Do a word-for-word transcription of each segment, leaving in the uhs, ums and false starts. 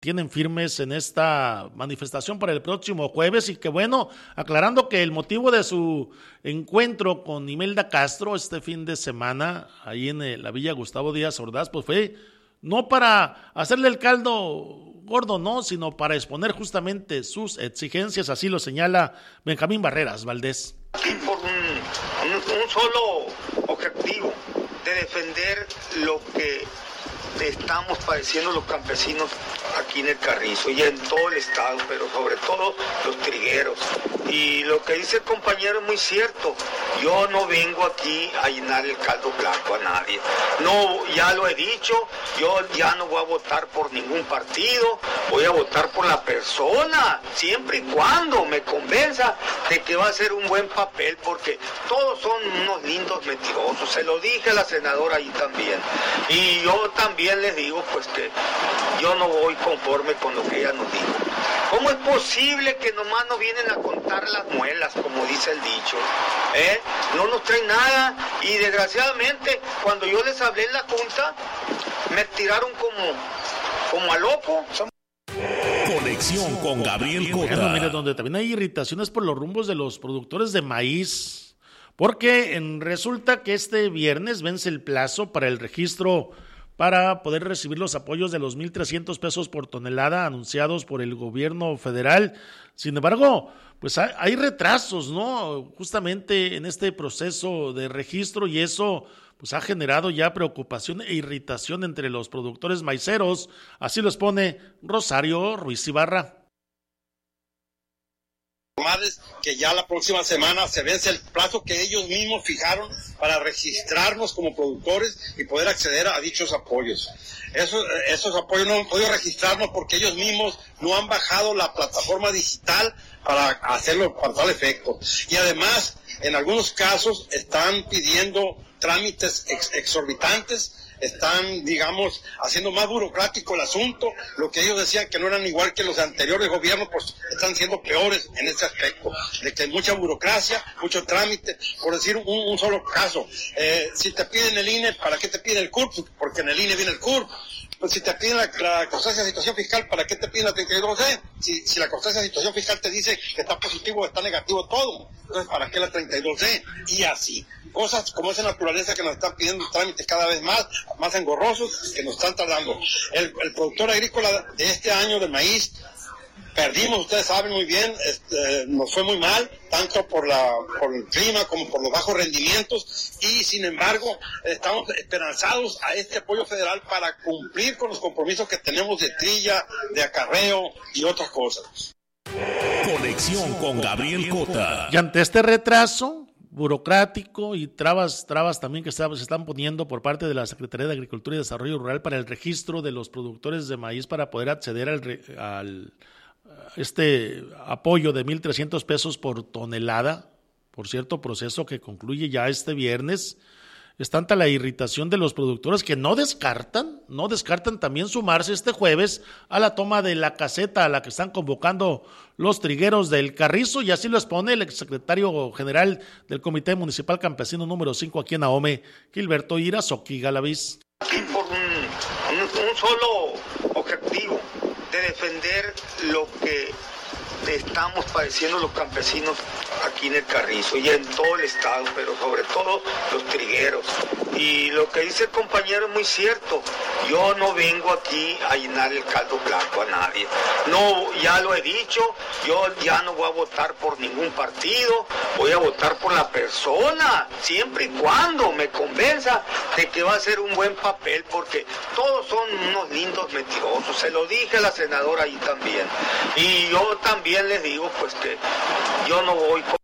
tienen firmes en esta manifestación para el próximo jueves y que bueno, aclarando que el motivo de su encuentro con Imelda Castro este fin de semana ahí en la Villa Gustavo Díaz Ordaz, pues fue no para hacerle el caldo gordo, no, sino para exponer justamente sus exigencias, así lo señala Benjamín Barreras Valdés. Aquí por un, un, un solo objetivo, de defender lo que estamos padeciendo los campesinos aquí en el Carrizo y en todo el estado, pero sobre todo los trigueros. Y lo que dice el compañero es muy cierto, yo no vengo aquí a llenar el caldo blanco a nadie. No, ya lo he dicho, yo ya no voy a votar por ningún partido, voy a votar por la persona, siempre y cuando me convenza de que va a ser un buen papel, porque todos son unos lindos mentirosos, se lo dije a la senadora ahí también. Y yo también les digo pues que yo no voy conforme con lo que ella nos dijo. ¿Cómo es posible que nomás nos vienen a contar las muelas, como dice el dicho? ¿Eh? No nos traen nada y desgraciadamente cuando yo les hablé en la junta me tiraron como, como a loco. Conexión con Gabriel Cota. Bueno, mire, donde también hay irritaciones por los rumbos de los productores de maíz, porque en, resulta que este viernes vence el plazo para el registro para poder recibir los apoyos de los mil trescientos pesos por tonelada anunciados por el gobierno federal. Sin embargo, pues hay, hay retrasos, ¿no? Justamente en este proceso de registro, y eso pues ha generado ya preocupación e irritación entre los productores maiceros. Así lo expone Rosario Ruiz Ibarra. Que ya la próxima semana se vence el plazo que ellos mismos fijaron para registrarnos como productores y poder acceder a dichos apoyos. Esos, esos apoyos no han podido registrarnos porque ellos mismos no han bajado la plataforma digital para hacerlo para tal efecto. Y además, en algunos casos están pidiendo trámites ex- exorbitantes, están, digamos, haciendo más burocrático el asunto. Lo que ellos decían que no eran igual que los anteriores gobiernos, pues están siendo peores en este aspecto, de que hay mucha burocracia, mucho trámite. Por decir un, un solo caso, eh, si te piden el I N E, ¿para qué te piden el C U R P? Porque en el I N E viene el C U R P. Pues si te piden la, la constancia de situación fiscal, ¿para qué te piden la treinta y dos C? Si, si la constancia de situación fiscal te dice que está positivo o está negativo todo, entonces ¿para qué la treinta y dos C? Y así. Cosas como esa naturaleza que nos están pidiendo trámites cada vez más, más engorrosos, que nos están tardando. El, el productor agrícola de este año del maíz, perdimos, ustedes saben muy bien, este, nos fue muy mal, tanto por la por el clima como por los bajos rendimientos, y sin embargo estamos esperanzados a este apoyo federal para cumplir con los compromisos que tenemos de trilla, de acarreo y otras cosas. Conexión con Gabriel Cota. Y ante este retraso burocrático y trabas trabas también que se están poniendo por parte de la Secretaría de Agricultura y Desarrollo Rural para el registro de los productores de maíz para poder acceder al, al este apoyo de mil trescientos pesos por tonelada, por cierto proceso que concluye ya este viernes, es tanta la irritación de los productores que no descartan, no descartan también sumarse este jueves a la toma de la caseta a la que están convocando los trigueros del Carrizo, y así lo expone el exsecretario general del Comité Municipal Campesino número cinco aquí en Ahome, Gilberto Irazoqui Galaviz. Aquí por un, un, un solo objetivo, de defender lo que estamos padeciendo los campesinos aquí en el Carrizo y en todo el estado, pero sobre todo los trigueros. Y lo que dice el compañero es muy cierto, yo no vengo aquí a llenar el caldo blanco a nadie. No, ya lo he dicho, yo ya no voy a votar por ningún partido, voy a votar por la persona, siempre y cuando me convenza de que va a ser un buen papel, porque todos son unos lindos mentirosos, se lo dije a la senadora ahí también. Y yo también les digo pues que yo no voy con...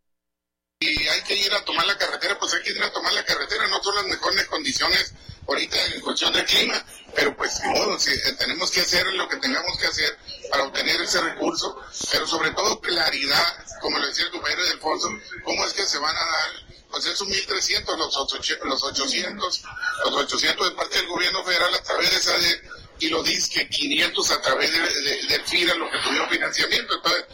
Y hay que ir a tomar la carretera, pues hay que ir a tomar la carretera, no son las mejores condiciones ahorita en cuestión del clima, pero pues no, si, eh, tenemos que hacer lo que tengamos que hacer para obtener ese recurso, pero sobre todo claridad, como le decía el compañero de Alfonso, cómo es que se van a dar, pues esos mil trescientos, los, los ochocientos, los ochocientos de parte del gobierno federal a través de esa de, y lo dice que quinientos a través de, de, del FIRA, lo que tuvieron financiamiento. Entonces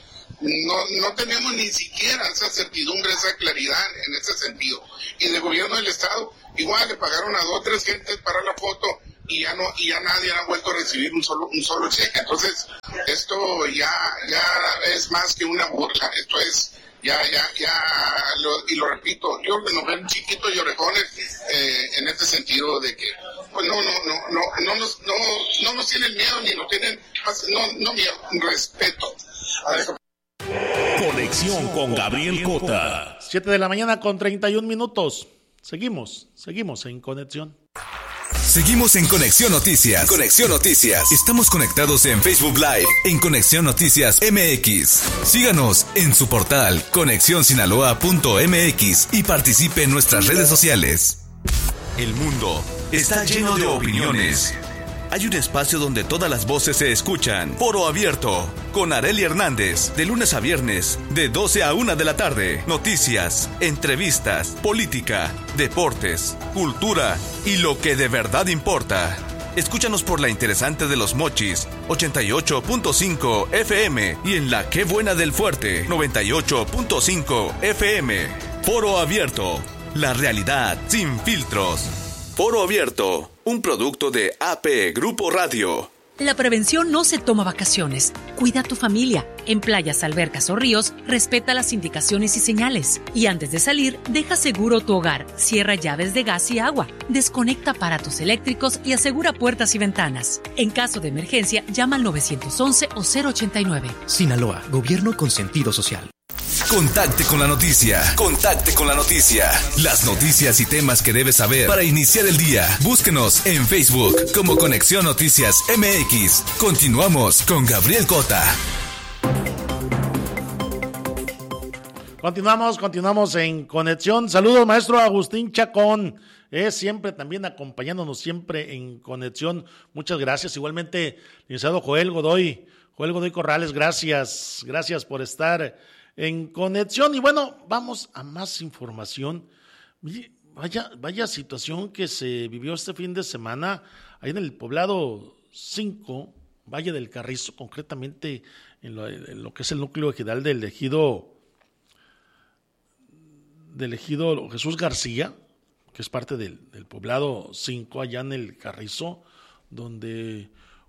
no, no tenemos ni siquiera esa certidumbre, esa claridad en ese sentido. Y del gobierno del estado, igual le pagaron a dos o tres gentes para la foto y ya no, y ya nadie ha vuelto a recibir un solo, un solo cheque. Entonces, esto ya, ya es más que una burla, esto es, ya, ya, ya, lo, y lo repito, yo nos ven chiquitos y orejones, eh, en este sentido de que, pues no, no, no, no, no nos, no, no nos tienen miedo, ni nos tienen, no, no miedo, respeto. A eso. Conexión con Gabriel Cota. siete de la mañana con treinta y un minutos. Seguimos, seguimos en conexión. Seguimos en Conexión Noticias. Conexión Noticias. Estamos conectados en Facebook Live, en Conexión Noticias M X. Síganos en su portal conexión sinaloa punto m x y participe en nuestras redes sociales. El mundo está lleno de opiniones. Hay un espacio donde todas las voces se escuchan. Foro Abierto, con Arely Hernández, de lunes a viernes, de doce a una de la tarde. Noticias, entrevistas, política, deportes, cultura y lo que de verdad importa. Escúchanos por la interesante de Los Mochis, ochenta y ocho punto cinco F M, y en la Qué Buena del Fuerte, noventa y ocho punto cinco F M. Foro Abierto, la realidad sin filtros. Foro Abierto, un producto de A P Grupo Radio. La prevención no se toma vacaciones. Cuida a tu familia. En playas, albercas o ríos, respeta las indicaciones y señales. Y antes de salir, deja seguro tu hogar. Cierra llaves de gas y agua. Desconecta aparatos eléctricos y asegura puertas y ventanas. En caso de emergencia, llama al nueve once o cero ochenta y nueve. Sinaloa, gobierno con sentido social. Contacte con la noticia. Contacte con la noticia. Las noticias y temas que debes saber para iniciar el día. Búsquenos en Facebook como Conexión Noticias M X. Continuamos con Gabriel Cota. Continuamos, continuamos en conexión. Saludos, maestro Agustín Chacón. Es siempre también acompañándonos siempre en conexión. Muchas gracias. Igualmente, licenciado Joel Godoy, Joel Godoy Corrales, gracias. Gracias por estar en conexión. Y bueno, vamos a más información. Vaya, vaya situación que se vivió este fin de semana ahí en el poblado cinco, Valle del Carrizo, concretamente en lo, en lo que es el núcleo ejidal del ejido, del ejido Jesús García, que es parte del, del poblado cinco, allá en el Carrizo, donde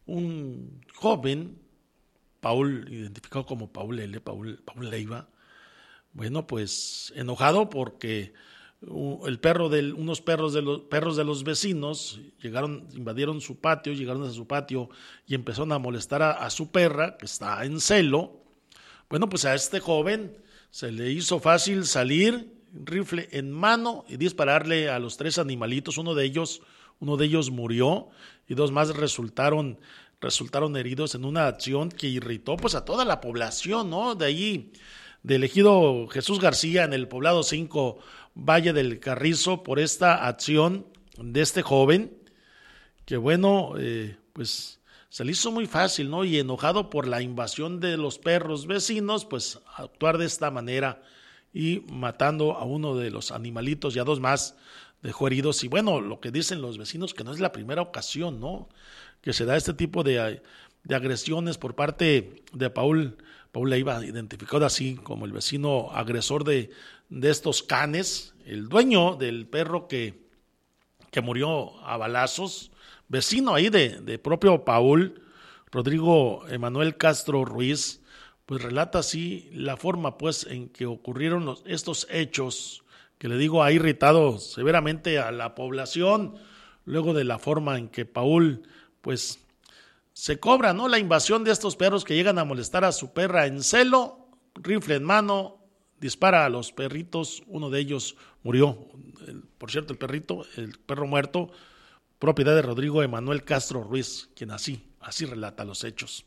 un joven, Paul, identificado como Paul L., Paul, Paul Leiva, bueno, pues enojado porque uh, el perro del, unos perros de los perros de los vecinos llegaron, invadieron su patio, llegaron a su patio y empezaron a molestar a, a su perra, que está en celo. Bueno, pues a este joven se le hizo fácil salir, rifle en mano, y dispararle a los tres animalitos. Uno de ellos, uno de ellos murió y dos más resultaron resultaron heridos en una acción que irritó pues a toda la población, ¿no? De ahí, del ejido Jesús García, en el poblado cinco, Valle del Carrizo, por esta acción de este joven, que bueno, eh, pues se le hizo muy fácil, ¿no? Y enojado por la invasión de los perros vecinos, pues actuar de esta manera y matando a uno de los animalitos y a dos más dejó heridos. Y bueno, lo que dicen los vecinos, que no es la primera ocasión, ¿no?, que se da este tipo de, de agresiones por parte de Paul, Paul Leiva, identificado así como el vecino agresor de, de estos canes, el dueño del perro que, que murió a balazos, vecino ahí de, de propio Paul, Rodrigo Emanuel Castro Ruiz, pues relata así la forma pues en que ocurrieron los, estos hechos, que le digo ha irritado severamente a la población, luego de la forma en que Paul pues se cobra, ¿no?, la invasión de estos perros que llegan a molestar a su perra en celo, rifle en mano, dispara a los perritos, uno de ellos murió. El, por cierto, el perrito, el perro muerto, propiedad de Rodrigo Emanuel Castro Ruiz, quien así, así relata los hechos.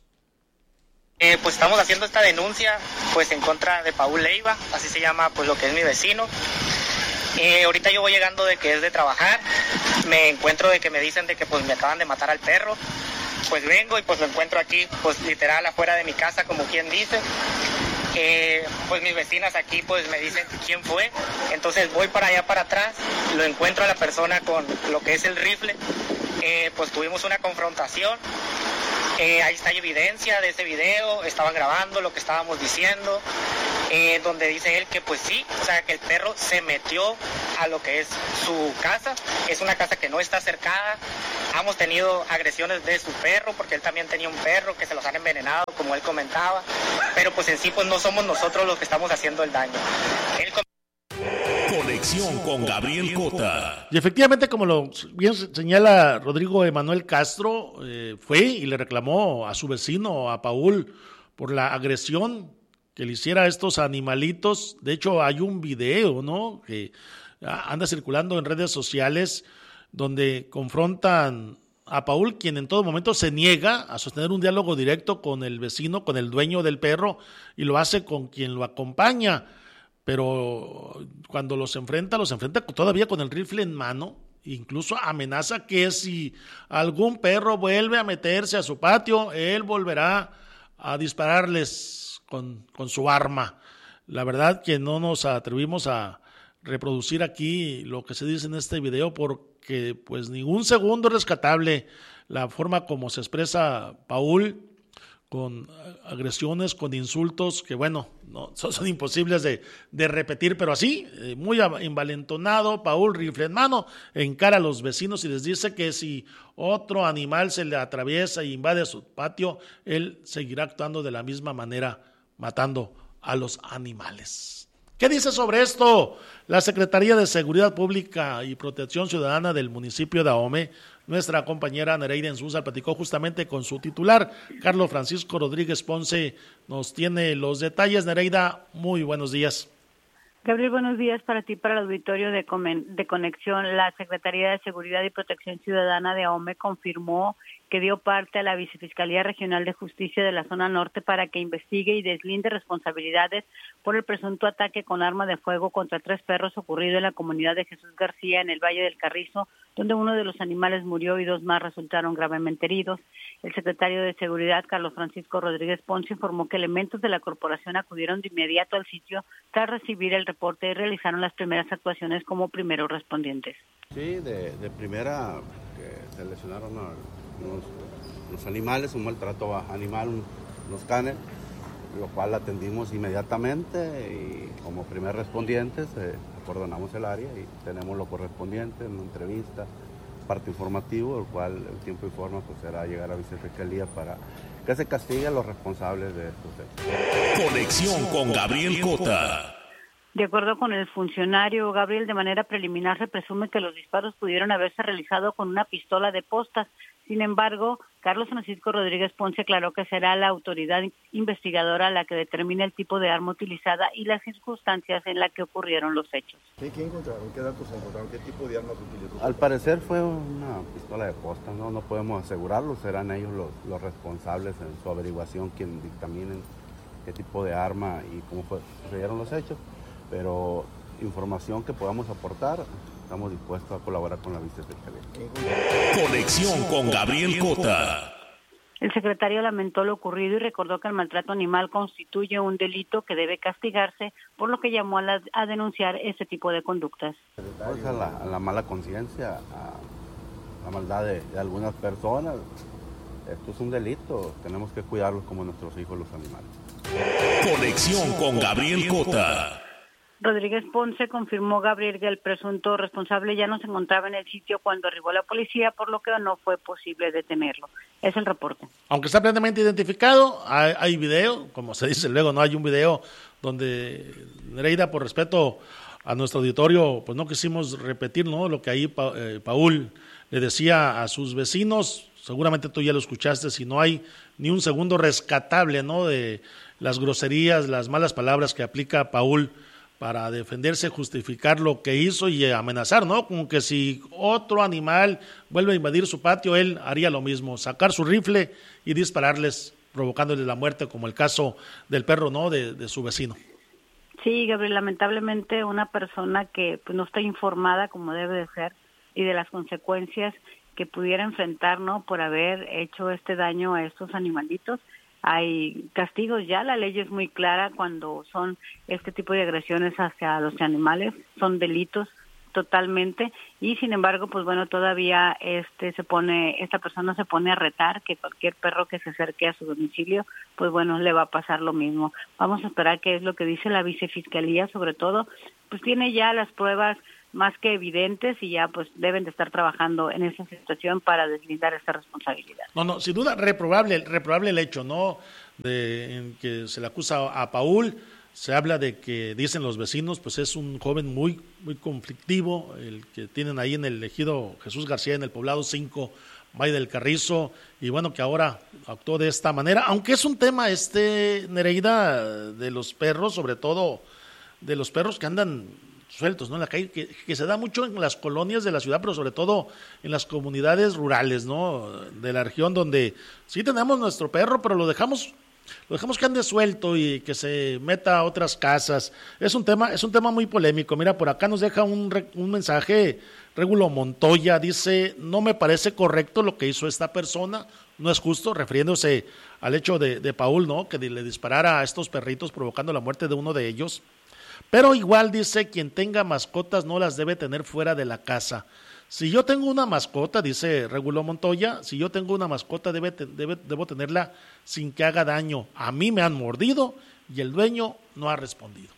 Eh, pues estamos haciendo esta denuncia pues en contra de Paul Leiva, así se llama pues lo que es mi vecino. Eh, ahorita yo voy llegando de que es de trabajar, me encuentro de que me dicen de que pues me acaban de matar al perro, pues vengo y pues lo encuentro aquí, pues literal afuera de mi casa, como quien dice. Eh, pues mis vecinas aquí pues me dicen quién fue, entonces voy para allá para atrás, lo encuentro a la persona con lo que es el rifle, eh, pues tuvimos una confrontación Eh, ahí está evidencia de ese video, estaban grabando lo que estábamos diciendo, eh, donde dice él que pues sí, o sea, que el perro se metió a lo que es su casa, es una casa que no está cercada, hemos tenido agresiones de su perro, porque él también tenía un perro que se los han envenenado, como él comentaba, pero pues en sí pues no somos nosotros los que estamos haciendo el daño. Él Conexión con Gabriel Cota. Y efectivamente, como lo bien señala Rodrigo Emanuel Castro, eh, fue y le reclamó a su vecino, a Paul, por la agresión que le hiciera a estos animalitos. De hecho, hay un video, ¿no?, que anda circulando en redes sociales donde confrontan a Paul, quien en todo momento se niega a sostener un diálogo directo con el vecino, con el dueño del perro, y lo hace con quien lo acompaña. Pero cuando los enfrenta, los enfrenta todavía con el rifle en mano, incluso amenaza que si algún perro vuelve a meterse a su patio, él volverá a dispararles con, con su arma. La verdad que no nos atrevimos a reproducir aquí lo que se dice en este video porque pues ningún segundo es rescatable la forma como se expresa Paul, con agresiones, con insultos que bueno, no, son, son imposibles de, de repetir, pero así, eh, muy envalentonado, Paul, rifle en mano, encara a los vecinos y les dice que si otro animal se le atraviesa e invade su patio, él seguirá actuando de la misma manera, matando a los animales. ¿Qué dice sobre esto la Secretaría de Seguridad Pública y Protección Ciudadana del municipio de Ahome? Nuestra compañera Nereida Enzunza platicó justamente con su titular, Carlos Francisco Rodríguez Ponce, nos tiene los detalles. Nereida, muy buenos días. Gabriel, buenos días para ti, para el auditorio de, de Conexión. La Secretaría de Seguridad y Protección Ciudadana de Ahome confirmó que dio parte a la Vicefiscalía Regional de Justicia de la Zona Norte para que investigue y deslinde responsabilidades por el presunto ataque con arma de fuego contra tres perros ocurrido en la comunidad de Jesús García, en el Valle del Carrizo, donde uno de los animales murió y dos más resultaron gravemente heridos. El secretario de Seguridad, Carlos Francisco Rodríguez Ponce, informó que elementos de la corporación acudieron de inmediato al sitio tras recibir el reporte y realizaron las primeras actuaciones como primeros respondientes. Sí, de, de primera que se lesionaron a unos, unos animales, un maltrato animal, unos canes, lo cual atendimos inmediatamente y como primer respondientes eh, acordonamos el área y tenemos lo correspondiente en una entrevista, parte informativo, el cual el tiempo y forma pues será llegar a Vicefiscalía para que se castigue a los responsables de estos hechos. Conexión con Gabriel Cota. De acuerdo con el funcionario, Gabriel, de manera preliminar se presume que los disparos pudieron haberse realizado con una pistola de postas. Sin embargo, Carlos Francisco Rodríguez Ponce aclaró que será la autoridad investigadora la que determine el tipo de arma utilizada y las circunstancias en las que ocurrieron los hechos. ¿Qué, qué encontraron? ¿Qué datos encontraron? ¿Qué tipo de armas utilizó? Al parecer fue una pistola de postas, no, no podemos asegurarlo, serán ellos los, los responsables en su averiguación quienes dictaminen qué tipo de arma y cómo fue, sucedieron los hechos. Pero información que podamos aportar, estamos dispuestos a colaborar con la Vicefiscalía. Conexión con Gabriel Cota. El secretario lamentó lo ocurrido y recordó que el maltrato animal constituye un delito que debe castigarse, por lo que llamó a, la, a denunciar este tipo de conductas. Pues a, la, a la mala conciencia, a la maldad de, de algunas personas. Esto es un delito, tenemos que cuidarlos como nuestros hijos los animales. Conexión con Gabriel Cota. Rodríguez Ponce confirmó, Gabriel, que el presunto responsable ya no se encontraba en el sitio cuando arribó la policía, por lo que no fue posible detenerlo. Es el reporte. Aunque está plenamente identificado, hay, hay video, como se dice luego, no hay un video donde Nereida, por respeto a nuestro auditorio, pues no quisimos repetir, ¿no?, lo que ahí pa, eh, Paul le decía a sus vecinos. Seguramente tú ya lo escuchaste, si no hay ni un segundo rescatable, ¿no?, de las groserías, las malas palabras que aplica Paul para defenderse, justificar lo que hizo y amenazar, ¿no? Como que si otro animal vuelve a invadir su patio, él haría lo mismo, sacar su rifle y dispararles, provocándoles la muerte, como el caso del perro, ¿no?, de, de su vecino. Sí, Gabriel, lamentablemente una persona que pues, no está informada como debe de ser y de las consecuencias que pudiera enfrentar, ¿no?, por haber hecho este daño a estos animalitos. Hay castigos ya, la ley es muy clara cuando son este tipo de agresiones hacia los animales, son delitos totalmente, y sin embargo, pues bueno, todavía este se pone, esta persona se pone a retar que cualquier perro que se acerque a su domicilio, pues bueno, le va a pasar lo mismo. Vamos a esperar qué es lo que dice la vicefiscalía, sobre todo, pues tiene ya las pruebas más que evidentes y ya pues deben de estar trabajando en esa situación para deslindar esta responsabilidad. No, no, sin duda reprobable, reprobable el hecho, ¿no? De en que se le acusa a Paul. Se habla de que, dicen los vecinos, pues es un joven muy muy conflictivo, el que tienen ahí en el ejido Jesús García, en el poblado cinco, Valle del Carrizo, y bueno, que ahora actuó de esta manera, aunque es un tema, este Nereida, de los perros, sobre todo de los perros que andan sueltos, ¿no? En la calle, que, que se da mucho en las colonias de la ciudad, pero sobre todo en las comunidades rurales, ¿no? De la región, donde sí tenemos nuestro perro, pero lo dejamos... Lo dejamos que ande suelto y que se meta a otras casas. Es un tema, es un tema muy polémico. Mira, por acá nos deja un, un mensaje Régulo Montoya, dice: no me parece correcto lo que hizo esta persona, no es justo, refiriéndose al hecho de, de Paul, ¿no? Que le disparara a estos perritos provocando la muerte de uno de ellos. Pero igual dice, quien tenga mascotas no las debe tener fuera de la casa. Si yo tengo una mascota, dice Regulo Montoya, si yo tengo una mascota debe, debe, debo tenerla sin que haga daño. A mí me han mordido y el dueño no ha respondido.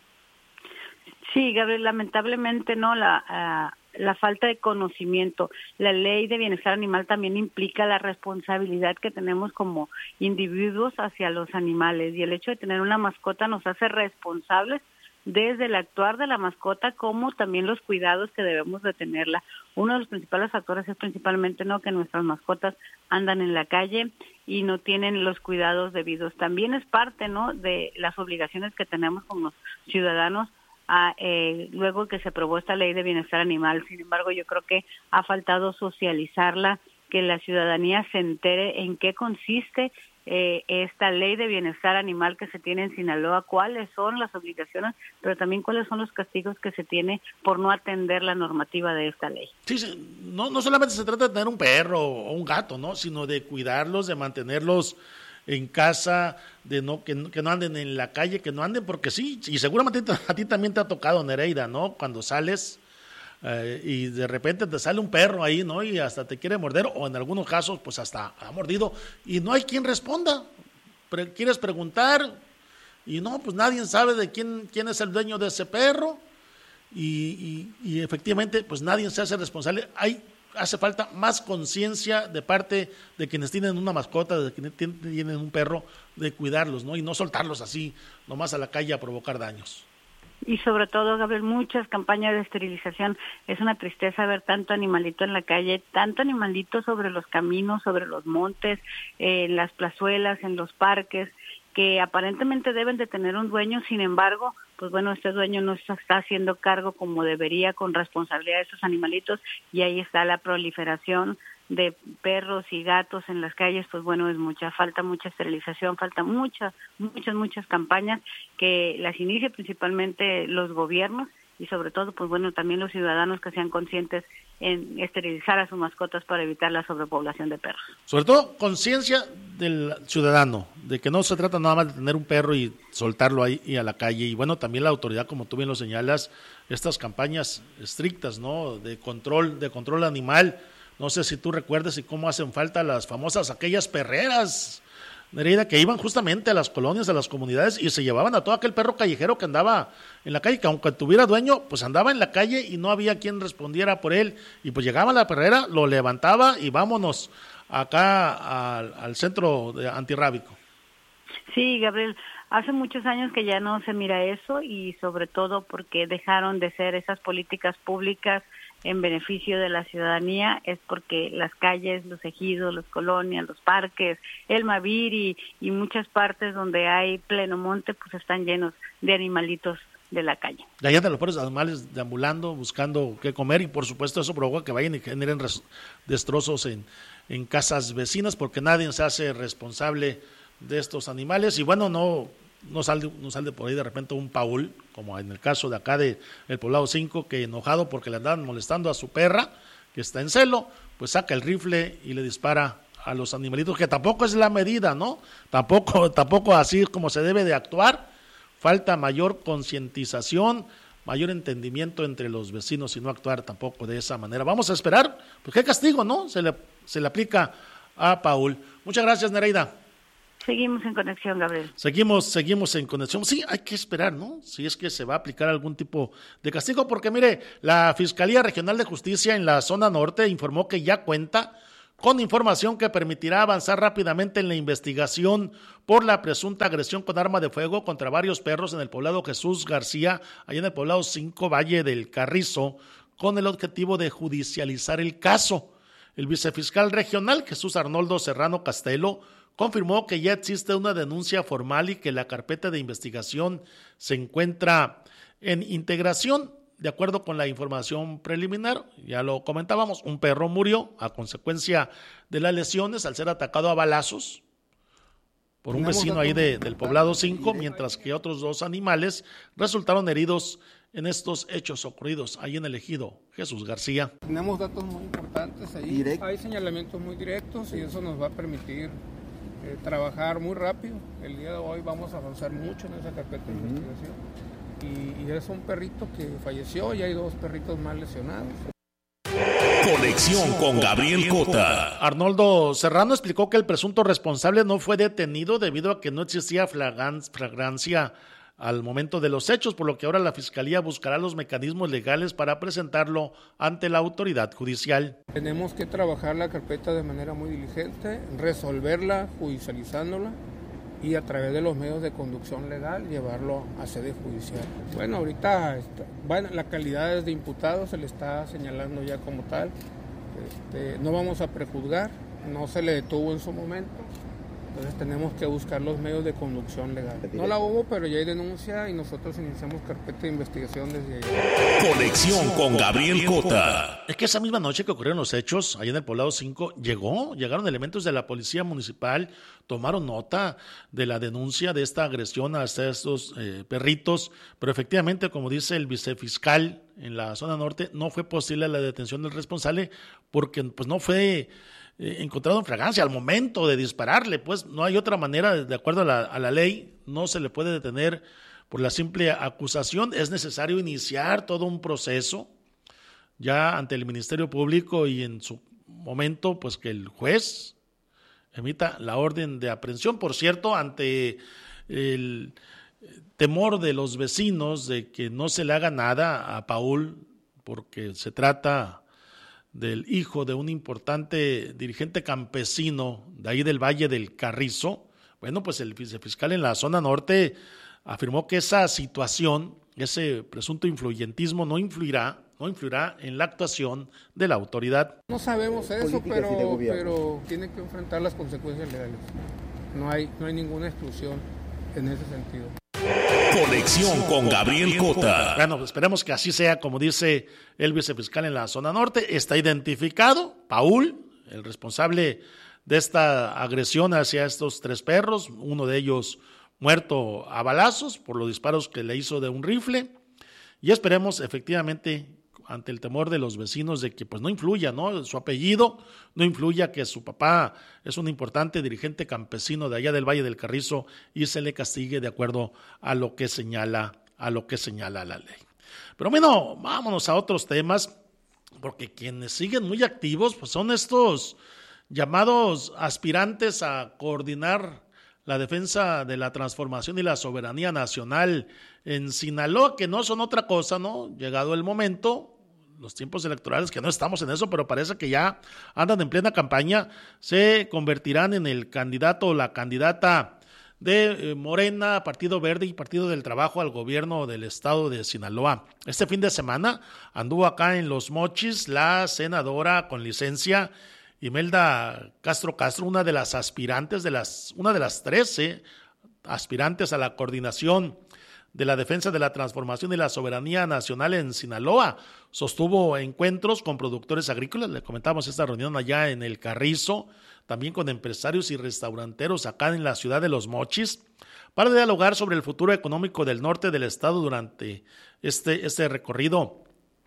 Sí, Gabriel, lamentablemente no, la, uh, la falta de conocimiento. La ley de bienestar animal también implica la responsabilidad que tenemos como individuos hacia los animales, y el hecho de tener una mascota nos hace responsables desde el actuar de la mascota como también los cuidados que debemos de tenerla. Uno de los principales factores es principalmente no que nuestras mascotas andan en la calle y no tienen los cuidados debidos. También es parte, ¿no?, de las obligaciones que tenemos como ciudadanos a, eh, luego que se aprobó esta ley de bienestar animal. Sin embargo, yo creo que ha faltado socializarla, que la ciudadanía se entere en qué consiste Eh, esta ley de bienestar animal que se tiene en Sinaloa, cuáles son las obligaciones, pero también cuáles son los castigos que se tiene por no atender la normativa de esta ley. Sí, sí. No, no solamente se trata de tener un perro o un gato, ¿no?, sino de cuidarlos, de mantenerlos en casa, de no que, que no anden en la calle, que no anden, porque sí, y seguramente a ti también te ha tocado, Nereida, ¿no?, cuando sales Eh, y de repente te sale un perro ahí, ¿no?, y hasta te quiere morder, o en algunos casos pues hasta ha mordido y no hay quien responda. Pre- quieres preguntar y no, pues nadie sabe de quién quién es el dueño de ese perro y, y, y efectivamente pues nadie se hace responsable. Hay hace falta más conciencia de parte de quienes tienen una mascota, de quienes tienen un perro, de cuidarlos, ¿no?, y no soltarlos así nomás a la calle a provocar daños. Y sobre todo, Gabriel, muchas campañas de esterilización. Es una tristeza ver tanto animalito en la calle, tanto animalito sobre los caminos, sobre los montes, eh, en las plazuelas, en los parques, que aparentemente deben de tener un dueño. Sin embargo, pues bueno, este dueño no se está haciendo cargo como debería con responsabilidad de esos animalitos, y ahí está la proliferación de perros y gatos en las calles. Pues bueno, es mucha, falta mucha esterilización, falta muchas, muchas, muchas campañas que las inicie principalmente los gobiernos y sobre todo, pues bueno, también los ciudadanos que sean conscientes en esterilizar a sus mascotas para evitar la sobrepoblación de perros. Sobre todo, conciencia del ciudadano, de que no se trata nada más de tener un perro y soltarlo ahí y a la calle, y bueno, también la autoridad, como tú bien lo señalas, estas campañas estrictas, ¿no?, de control, de control animal. No sé si tú recuerdas y cómo hacen falta las famosas, aquellas perreras, Nereida, que iban justamente a las colonias, a las comunidades, y se llevaban a todo aquel perro callejero que andaba en la calle, que aunque tuviera dueño, pues andaba en la calle y no había quien respondiera por él, y pues llegaba a la perrera, lo levantaba y vámonos acá al, al centro de antirrábico. Sí, Gabriel, hace muchos años que ya no se mira eso, y sobre todo porque dejaron de ser esas políticas públicas en beneficio de la ciudadanía. Es porque las calles, los ejidos, las colonias, los parques, el Maviri y muchas partes donde hay pleno monte, pues están llenos de animalitos de la calle. De allá de los pobres animales deambulando, buscando qué comer, y por supuesto eso provoca que vayan y generen res- destrozos en, en casas vecinas, porque nadie se hace responsable de estos animales. Y bueno, no no sale, no sale por ahí de repente un Paul, como en el caso de acá de el Poblado cinco, que enojado porque le andaban molestando a su perra, que está en celo, pues saca el rifle y le dispara a los animalitos, que tampoco es la medida, ¿no? Tampoco, tampoco así como se debe de actuar. Falta mayor concientización, mayor entendimiento entre los vecinos y no actuar tampoco de esa manera. Vamos a esperar, pues qué castigo, ¿no? Se le, se le aplica a Paul. Muchas gracias, Nereida. Seguimos en conexión, Gabriel. Seguimos, seguimos en conexión. Sí, hay que esperar, ¿no? Si es que se va a aplicar algún tipo de castigo, porque mire, la Fiscalía Regional de Justicia en la zona norte informó que ya cuenta con información que permitirá avanzar rápidamente en la investigación por la presunta agresión con arma de fuego contra varios perros en el poblado Jesús García, allá en el poblado cinco Valle del Carrizo, con el objetivo de judicializar el caso. El vicefiscal regional, Jesús Arnoldo Serrano Castelo, confirmó que ya existe una denuncia formal y que la carpeta de investigación se encuentra en integración. De acuerdo con la información preliminar, ya lo comentábamos, un perro murió a consecuencia de las lesiones al ser atacado a balazos por un vecino ahí de, del poblado cinco, mientras que otros dos animales resultaron heridos en estos hechos ocurridos ahí en el ejido Jesús García. Tenemos datos muy importantes ahí, Direct. Hay señalamientos muy directos y eso nos va a permitir eh, trabajar muy rápido. El día de hoy vamos a avanzar mucho en esa carpeta de uh-huh. investigación. Y, y es un perrito que falleció y hay dos perritos más lesionados. Conexión con Gabriel Cota. Arnoldo Serrano explicó que el presunto responsable no fue detenido debido a que no existía flagrancia al momento de los hechos, por lo que ahora la Fiscalía buscará los mecanismos legales para presentarlo ante la autoridad judicial. Tenemos que trabajar la carpeta de manera muy diligente, resolverla, judicializándola, y a través de los medios de conducción legal llevarlo a sede judicial. Bueno, ahorita está, bueno, la calidad de imputado se le está señalando ya como tal. Este, no vamos a prejuzgar, no se le detuvo en su momento, entonces tenemos que buscar los medios de conducción legal. No la hubo, pero ya hay denuncia y nosotros iniciamos carpeta de investigación desde ahí. Conexión con Gabriel Cota. Es que esa misma noche que ocurrieron los hechos, ahí en el poblado cinco, llegó, llegaron elementos de la policía municipal, tomaron nota de la denuncia de esta agresión a estos eh, perritos, pero efectivamente, como dice el vicefiscal en la zona norte, no fue posible la detención del responsable porque pues no fue eh, encontrado en flagrancia al momento de dispararle, pues no hay otra manera, de acuerdo a la, a la ley, no se le puede detener por la simple acusación, es necesario iniciar todo un proceso ya ante el Ministerio Público y en su momento, pues que el juez emita la orden de aprehensión, por cierto, ante el temor de los vecinos de que no se le haga nada a Paul, porque se trata del hijo de un importante dirigente campesino de ahí del Valle del Carrizo. Bueno, pues el vicefiscal en la zona norte afirmó que esa situación, ese presunto influyentismo no influirá no influirá en la actuación de la autoridad. No sabemos eso, pero, pero tiene que enfrentar las consecuencias legales. No hay, no hay ninguna exclusión en ese sentido. Conexión con Gabriel Cota. Bueno, esperemos que así sea, como dice el vicefiscal en la zona norte. Está identificado Paul, el responsable de esta agresión hacia estos tres perros, uno de ellos muerto a balazos por los disparos que le hizo de un rifle, y esperemos efectivamente, ante el temor de los vecinos de que pues no influya, ¿no? Su apellido no influya que su papá es un importante dirigente campesino de allá del Valle del Carrizo y se le castigue de acuerdo a lo que señala, a lo que señala la ley. Pero bueno, vámonos a otros temas, porque quienes siguen muy activos pues son estos llamados aspirantes a coordinar la defensa de la transformación y la soberanía nacional en Sinaloa, que no son otra cosa, ¿no? Llegado el momento, los tiempos electorales, que no estamos en eso, pero parece que ya andan en plena campaña, se convertirán en el candidato o la candidata de Morena, Partido Verde y Partido del Trabajo al gobierno del estado de Sinaloa. Este fin de semana anduvo acá en Los Mochis la senadora con licencia Imelda Castro Castro, una de las aspirantes, de las, una de las trece aspirantes a la coordinación de la defensa de la transformación y la soberanía nacional en Sinaloa. Sostuvo encuentros con productores agrícolas, le comentamos esta reunión allá en el Carrizo, también con empresarios y restauranteros acá en la ciudad de Los Mochis, para dialogar sobre el futuro económico del norte del estado durante este, este recorrido.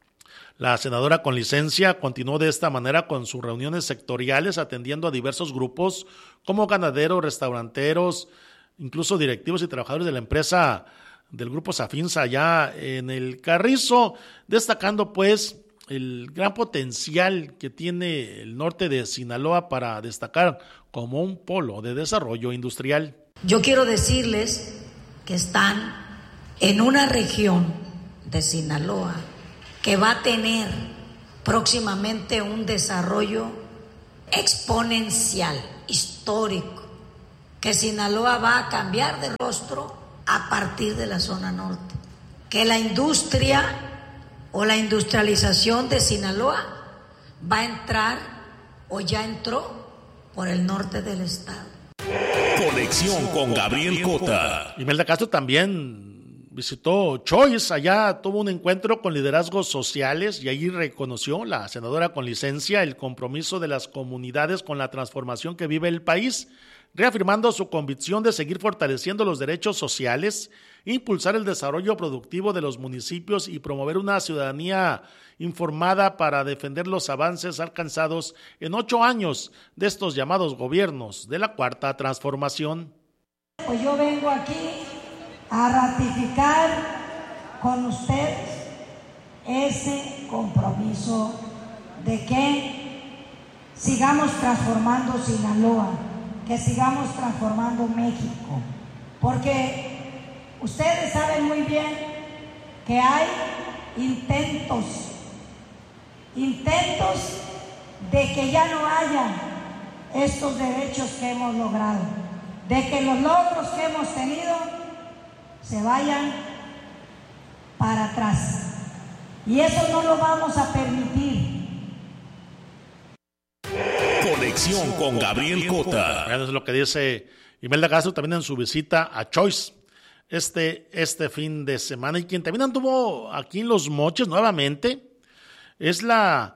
La senadora con licencia continuó de esta manera con sus reuniones sectoriales, atendiendo a diversos grupos como ganaderos, restauranteros, incluso directivos y trabajadores de la empresa del Grupo Safinsa allá en el Carrizo, destacando pues el gran potencial que tiene el norte de Sinaloa para destacar como un polo de desarrollo industrial. Yo quiero decirles que están en una región de Sinaloa que va a tener próximamente un desarrollo exponencial, histórico, que Sinaloa va a cambiar de rostro a partir de la zona norte, que la industria o la industrialización de Sinaloa va a entrar o ya entró por el norte del estado. Conexión con Gabriel Cota. Imelda Castro también visitó Choice, allá tuvo un encuentro con liderazgos sociales y allí reconoció la senadora con licencia el compromiso de las comunidades con la transformación que vive el país, reafirmando su convicción de seguir fortaleciendo los derechos sociales, impulsar el desarrollo productivo de los municipios y promover una ciudadanía informada para defender los avances alcanzados en ocho años de estos llamados gobiernos de la Cuarta Transformación. Pues yo vengo aquí a ratificar con ustedes ese compromiso de que sigamos transformando Sinaloa, que sigamos transformando México, porque ustedes saben muy bien que hay intentos, intentos de que ya no haya estos derechos que hemos logrado, de que los logros que hemos tenido se vayan para atrás. Y eso no lo vamos a permitir. Conexión con Gabriel Cota. Bueno, es lo que dice Imelda Castro también en su visita a Choice este, este fin de semana. Y quien también anduvo aquí en Los Mochis nuevamente es la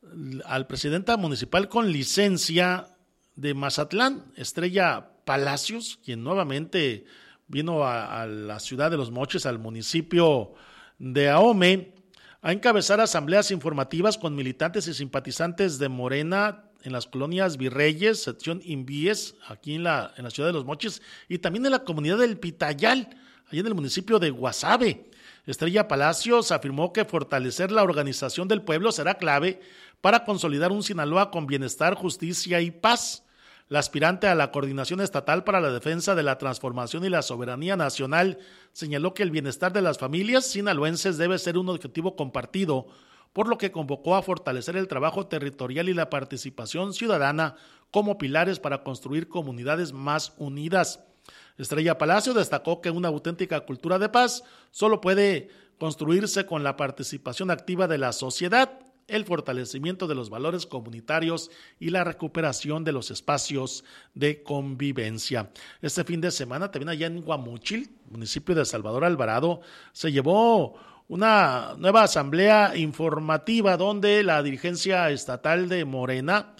al presidenta municipal con licencia de Mazatlán, Estrella Palacios, quien nuevamente vino a, a la ciudad de Los Mochis, al municipio de Ahome, a encabezar asambleas informativas con militantes y simpatizantes de Morena en las colonias Virreyes, sección Invíes, aquí en la, en la ciudad de Los Mochis, y también en la comunidad del Pitayal, allá en el municipio de Guasave. Estrella Palacios afirmó que fortalecer la organización del pueblo será clave para consolidar un Sinaloa con bienestar, justicia y paz. La aspirante a la Coordinación Estatal para la Defensa de la Transformación y la Soberanía Nacional señaló que el bienestar de las familias sinaloenses debe ser un objetivo compartido, por lo que convocó a fortalecer el trabajo territorial y la participación ciudadana como pilares para construir comunidades más unidas. Estrella Palacio destacó que una auténtica cultura de paz solo puede construirse con la participación activa de la sociedad, el fortalecimiento de los valores comunitarios y la recuperación de los espacios de convivencia. Este fin de semana también allá en Guamúchil, municipio de Salvador Alvarado, se llevó una nueva asamblea informativa donde la dirigencia estatal de Morena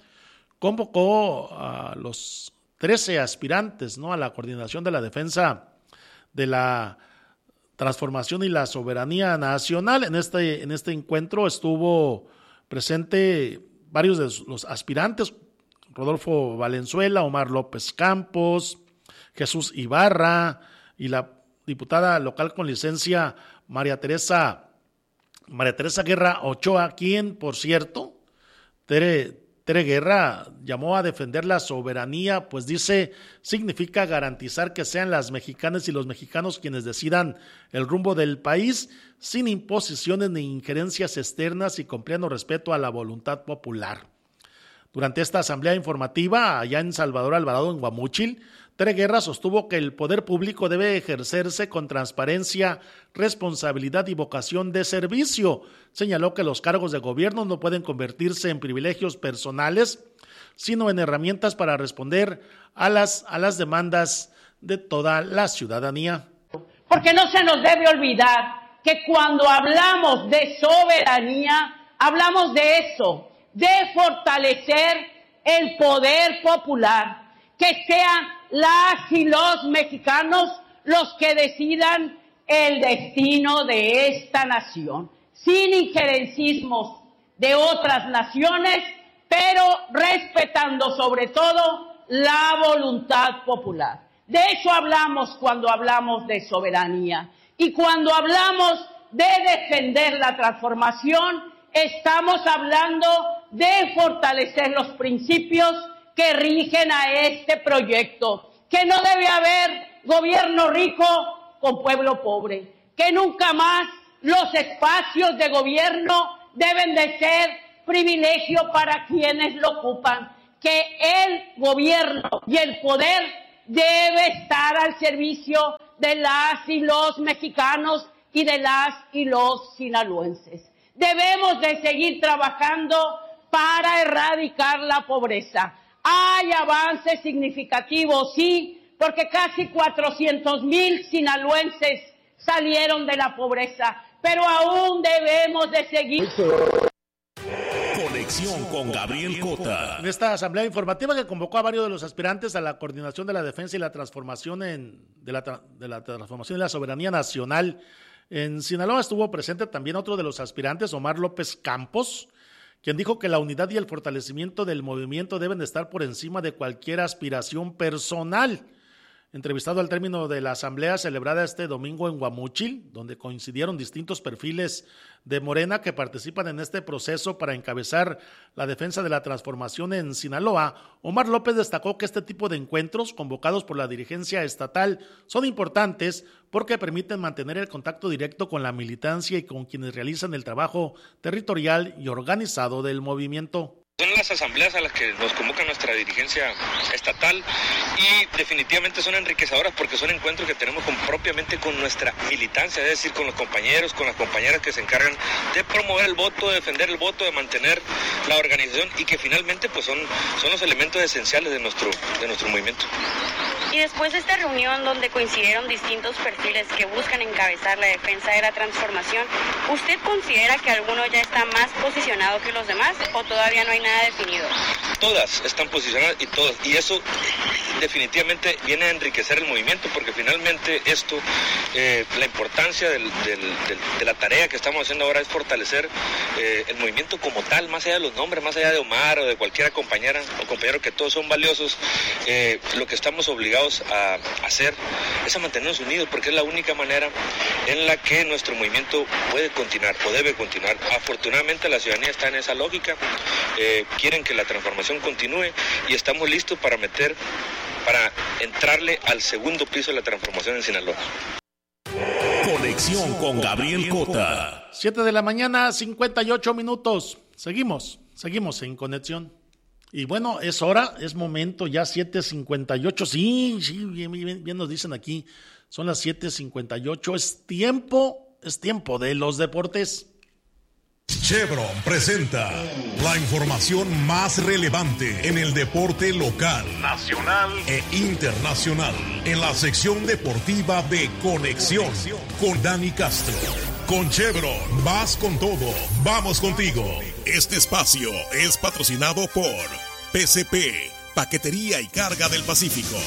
convocó a los trece aspirantes, ¿no?, a la coordinación de la defensa de la transformación y la soberanía nacional. En este, en este encuentro estuvo presente varios de los aspirantes: Rodolfo Valenzuela, Omar López Campos, Jesús Ibarra y la diputada local con licencia María Teresa, María Teresa Guerra Ochoa, quien, por cierto, Tere, Tere Guerra llamó a defender la soberanía, pues dice, significa garantizar que sean las mexicanas y los mexicanos quienes decidan el rumbo del país sin imposiciones ni injerencias externas y con pleno respeto a la voluntad popular. Durante esta asamblea informativa, allá en Salvador Alvarado, en Guamúchil, Tere Guerra sostuvo que el poder público debe ejercerse con transparencia, responsabilidad y vocación de servicio. Señaló que los cargos de gobierno no pueden convertirse en privilegios personales, sino en herramientas para responder a las, a las demandas de toda la ciudadanía. Porque no se nos debe olvidar que cuando hablamos de soberanía, hablamos de eso, de fortalecer el poder popular, que sean las y los mexicanos los que decidan el destino de esta nación, sin injerencismos de otras naciones, pero respetando sobre todo la voluntad popular. De eso hablamos cuando hablamos de soberanía. Y cuando hablamos de defender la transformación, estamos hablando de fortalecer los principios que rigen a este proyecto, que no debe haber gobierno rico con pueblo pobre, que nunca más los espacios de gobierno deben de ser privilegio para quienes lo ocupan, que el gobierno y el poder debe estar al servicio de las y los mexicanos y de las y los sinaloenses. Debemos de seguir trabajando para erradicar la pobreza. Hay avances significativos, sí, porque casi cuatrocientos mil sinaloenses salieron de la pobreza, pero aún debemos de seguir. Conexión con Gabriel Cota. En esta asamblea informativa que convocó a varios de los aspirantes a la coordinación de la defensa y la transformación en, de, la, de la transformación y la soberanía nacional en Sinaloa, estuvo presente también otro de los aspirantes, Omar López Campos, quien dijo que la unidad y el fortalecimiento del movimiento deben de estar por encima de cualquier aspiración personal. Entrevistado al término de la asamblea celebrada este domingo en Guamúchil, donde coincidieron distintos perfiles de Morena que participan en este proceso para encabezar la defensa de la transformación en Sinaloa, Omar López destacó que este tipo de encuentros convocados por la dirigencia estatal son importantes porque permiten mantener el contacto directo con la militancia y con quienes realizan el trabajo territorial y organizado del movimiento. Son las asambleas a las que nos convoca nuestra dirigencia estatal y definitivamente son enriquecedoras porque son encuentros que tenemos con, propiamente con nuestra militancia, es decir, con los compañeros, con las compañeras que se encargan de promover el voto, de defender el voto, de mantener la organización y que finalmente pues son, son los elementos esenciales de nuestro, de nuestro movimiento. Y después de esta reunión donde coincidieron distintos perfiles que buscan encabezar la defensa de la transformación, ¿usted considera que alguno ya está más posicionado que los demás o todavía no hay nada definido? Todas están posicionadas y todas, y eso definitivamente viene a enriquecer el movimiento porque finalmente esto, eh, la importancia del, del, del, de la tarea que estamos haciendo ahora es fortalecer eh, el movimiento como tal, más allá de los nombres, más allá de Omar o de cualquier compañera o compañero que todos son valiosos, eh, lo que estamos obligados a hacer es a mantenernos unidos porque es la única manera en la que nuestro movimiento puede continuar o debe continuar. Afortunadamente la ciudadanía está en esa lógica, eh, quieren que la transformación continúe y estamos listos para meter, para entrarle al segundo piso de la transformación en Sinaloa. Conexión con Gabriel Cota. siete de la mañana, cincuenta y ocho minutos. Seguimos, seguimos en conexión. Y bueno, es hora, es momento, ya siete cincuenta y ocho, sí, sí, bien, bien, bien nos dicen aquí, son las siete cincuenta y ocho, es tiempo, es tiempo de los deportes. Chevron presenta la información más relevante en el deporte local, nacional e internacional, en la sección deportiva de Conexión con Dani Castro. Con Chevron, vas con todo, vamos contigo. Este espacio es patrocinado por P C P, Paquetería y Carga del Pacífico.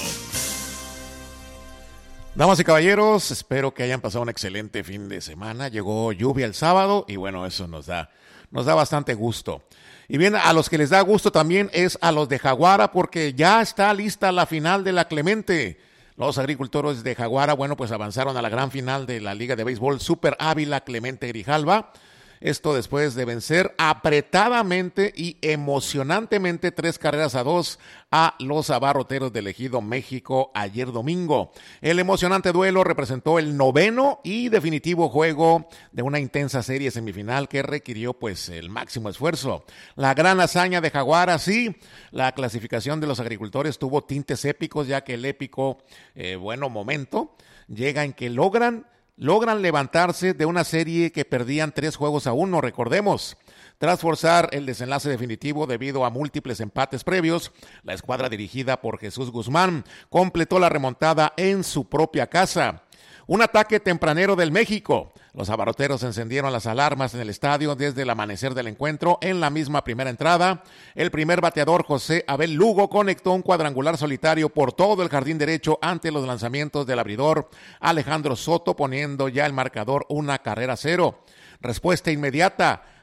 Damas y caballeros, espero que hayan pasado un excelente fin de semana. Llegó lluvia el sábado y bueno, eso nos da, nos da bastante gusto. Y bien, a los que les da gusto también es a los de Jaguara porque ya está lista la final de la Clemente. Los agricultores de Jaguara, bueno, pues avanzaron a la gran final de la Liga de Béisbol Super Ávila Clemente Grijalva. Esto después de vencer apretadamente y emocionantemente tres carreras a dos a los abarroteros del Ejido México ayer domingo. El emocionante duelo representó el noveno y definitivo juego de una intensa serie semifinal que requirió pues el máximo esfuerzo. La gran hazaña de Jaguara, sí, la clasificación de los agricultores tuvo tintes épicos ya que el épico, eh, bueno, momento llega en que logran logran levantarse de una serie que perdían tres juegos a uno, recordemos. Tras forzar el desenlace definitivo debido a múltiples empates previos, la escuadra dirigida por Jesús Guzmán completó la remontada en su propia casa. Un ataque tempranero del México. Los abarroteros encendieron las alarmas en el estadio desde el amanecer del encuentro. En la misma primera entrada, el primer bateador José Abel Lugo conectó un cuadrangular solitario por todo el jardín derecho ante los lanzamientos del abridor Alejandro Soto, poniendo ya el marcador una carrera cero. Respuesta inmediata.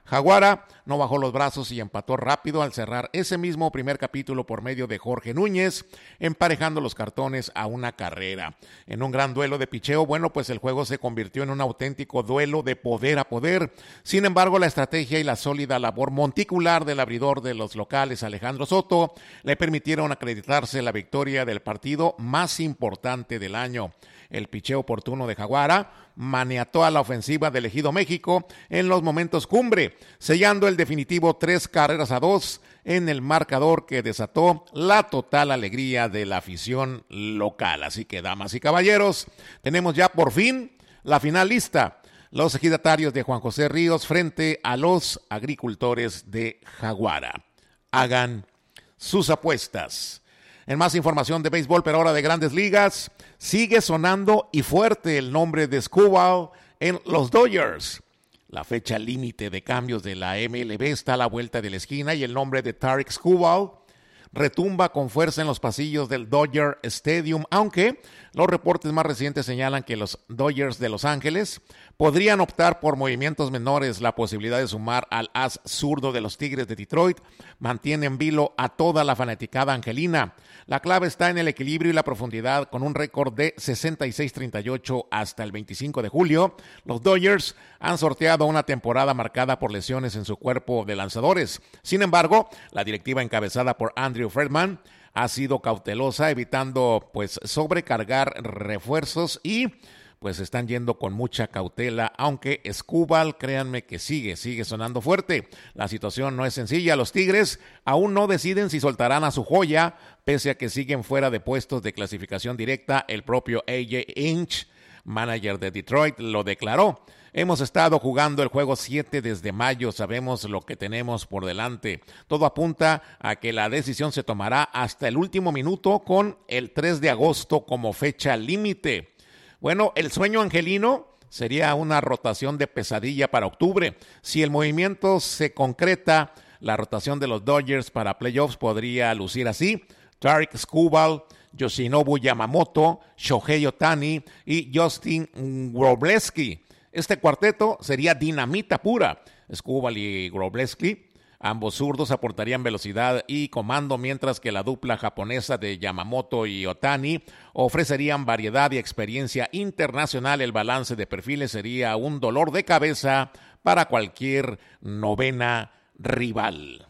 Jaguara no bajó los brazos y empató rápido al cerrar ese mismo primer capítulo por medio de Jorge Núñez, emparejando los cartones a una carrera. En un gran duelo de picheo, bueno, pues el juego se convirtió en un auténtico duelo de poder a poder. Sin embargo, la estrategia y la sólida labor monticular del abridor de los locales, Alejandro Soto, le permitieron acreditarse la victoria del partido más importante del año. El picheo oportuno de Jaguara maniató a la ofensiva del Ejido México en los momentos cumbre, sellando el definitivo tres carreras a dos en el marcador que desató la total alegría de la afición local. Así que, damas y caballeros, tenemos ya por fin la final lista. Los ejidatarios de Juan José Ríos frente a los agricultores de Jaguara. Hagan sus apuestas. En más información de béisbol, pero ahora de Grandes Ligas, sigue sonando y fuerte el nombre de Skubal en los Dodgers. La fecha límite de cambios de la M L B está a la vuelta de la esquina y el nombre de Tarik Skubal retumba con fuerza en los pasillos del Dodger Stadium, aunque los reportes más recientes señalan que los Dodgers de Los Ángeles podrían optar por movimientos menores. La posibilidad de sumar al as zurdo de los Tigres de Detroit mantiene en vilo a toda la fanaticada angelina. La clave está en el equilibrio y la profundidad. Con un récord de sesenta y seis treinta y ocho hasta el veinticinco de julio, los Dodgers han sorteado una temporada marcada por lesiones en su cuerpo de lanzadores. Sin embargo, la directiva encabezada por Andrew Friedman ha sido cautelosa, evitando pues sobrecargar refuerzos y pues están yendo con mucha cautela, aunque Skubal, créanme que sigue, sigue sonando fuerte. La situación no es sencilla. Los Tigres aún no deciden si soltarán a su joya, pese a que siguen fuera de puestos de clasificación directa. El propio A J Hinch, manager de Detroit, lo declaró. Hemos estado jugando el juego siete desde mayo, sabemos lo que tenemos por delante. Todo apunta a que la decisión se tomará hasta el último minuto, con el tres de agosto como fecha límite. Bueno, el sueño angelino sería una rotación de pesadilla para octubre. Si el movimiento se concreta, la rotación de los Dodgers para playoffs podría lucir así: Tarik Skubal, Yoshinobu Yamamoto, Shohei Ohtani y Justin Wrobleski. Este cuarteto sería dinamita pura. Skubal y Wrobleski, ambos zurdos, aportarían velocidad y comando, mientras que la dupla japonesa de Yamamoto y Ohtani ofrecerían variedad y experiencia internacional. El balance de perfiles sería un dolor de cabeza para cualquier novena rival.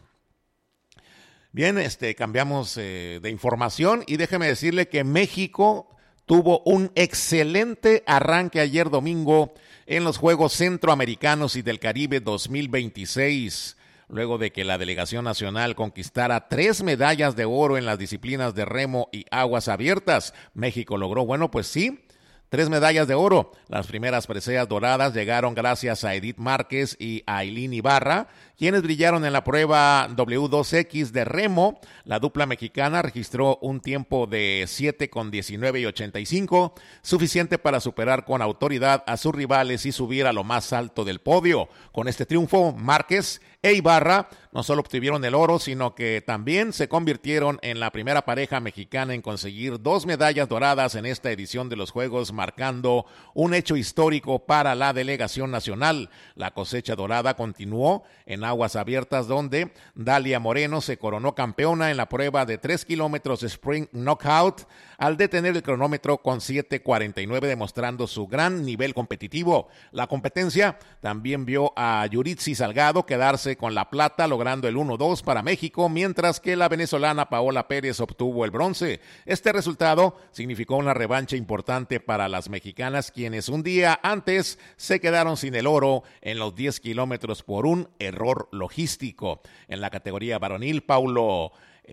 Bien, este, cambiamos eh, de información y déjeme decirle que México tuvo un excelente arranque ayer domingo en los Juegos Centroamericanos y del Caribe dos mil veintiséis. Luego de que la delegación nacional conquistara tres medallas de oro en las disciplinas de remo y aguas abiertas, México logró, bueno, pues sí, tres medallas de oro. Las primeras preseas doradas llegaron gracias a Edith Márquez y a Ailín Ibarra, quienes brillaron en la prueba doble u dos equis de remo. La dupla mexicana registró un tiempo de siete con diecinueve y ochenta y cinco, suficiente para superar con autoridad a sus rivales y subir a lo más alto del podio. Con este triunfo, Márquez e Ibarra no solo obtuvieron el oro, sino que también se convirtieron en la primera pareja mexicana en conseguir dos medallas doradas en esta edición de los Juegos, marcando un hecho histórico para la delegación nacional. La cosecha dorada continuó en aguas abiertas, donde Dalia Moreno se coronó campeona en la prueba de tres kilómetros sprint knockout al detener el cronómetro con siete cuarenta y nueve, demostrando su gran nivel competitivo. La competencia también vio a Yuritsi Salgado quedarse con la plata, logrando el uno dos para México, mientras que la venezolana Paola Pérez obtuvo el bronce. Este resultado significó una revancha importante para las mexicanas, quienes un día antes se quedaron sin el oro en los diez kilómetros por un error logístico. En la categoría varonil, Paulo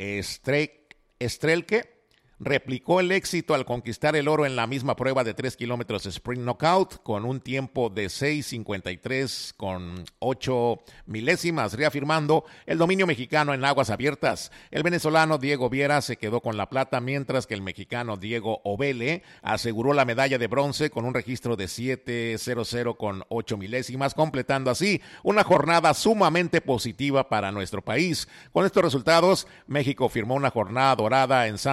Estrelke replicó el éxito al conquistar el oro en la misma prueba de tres kilómetros sprint knockout con un tiempo de seis cincuenta y tres con ocho milésimas, reafirmando el dominio mexicano en aguas abiertas. El venezolano Diego Viera se quedó con la plata, mientras que el mexicano Diego Ovele aseguró la medalla de bronce con un registro de siete cero cero con ocho milésimas, completando así una jornada sumamente positiva para nuestro país. Con estos resultados, México firmó una jornada dorada en Santo Domingo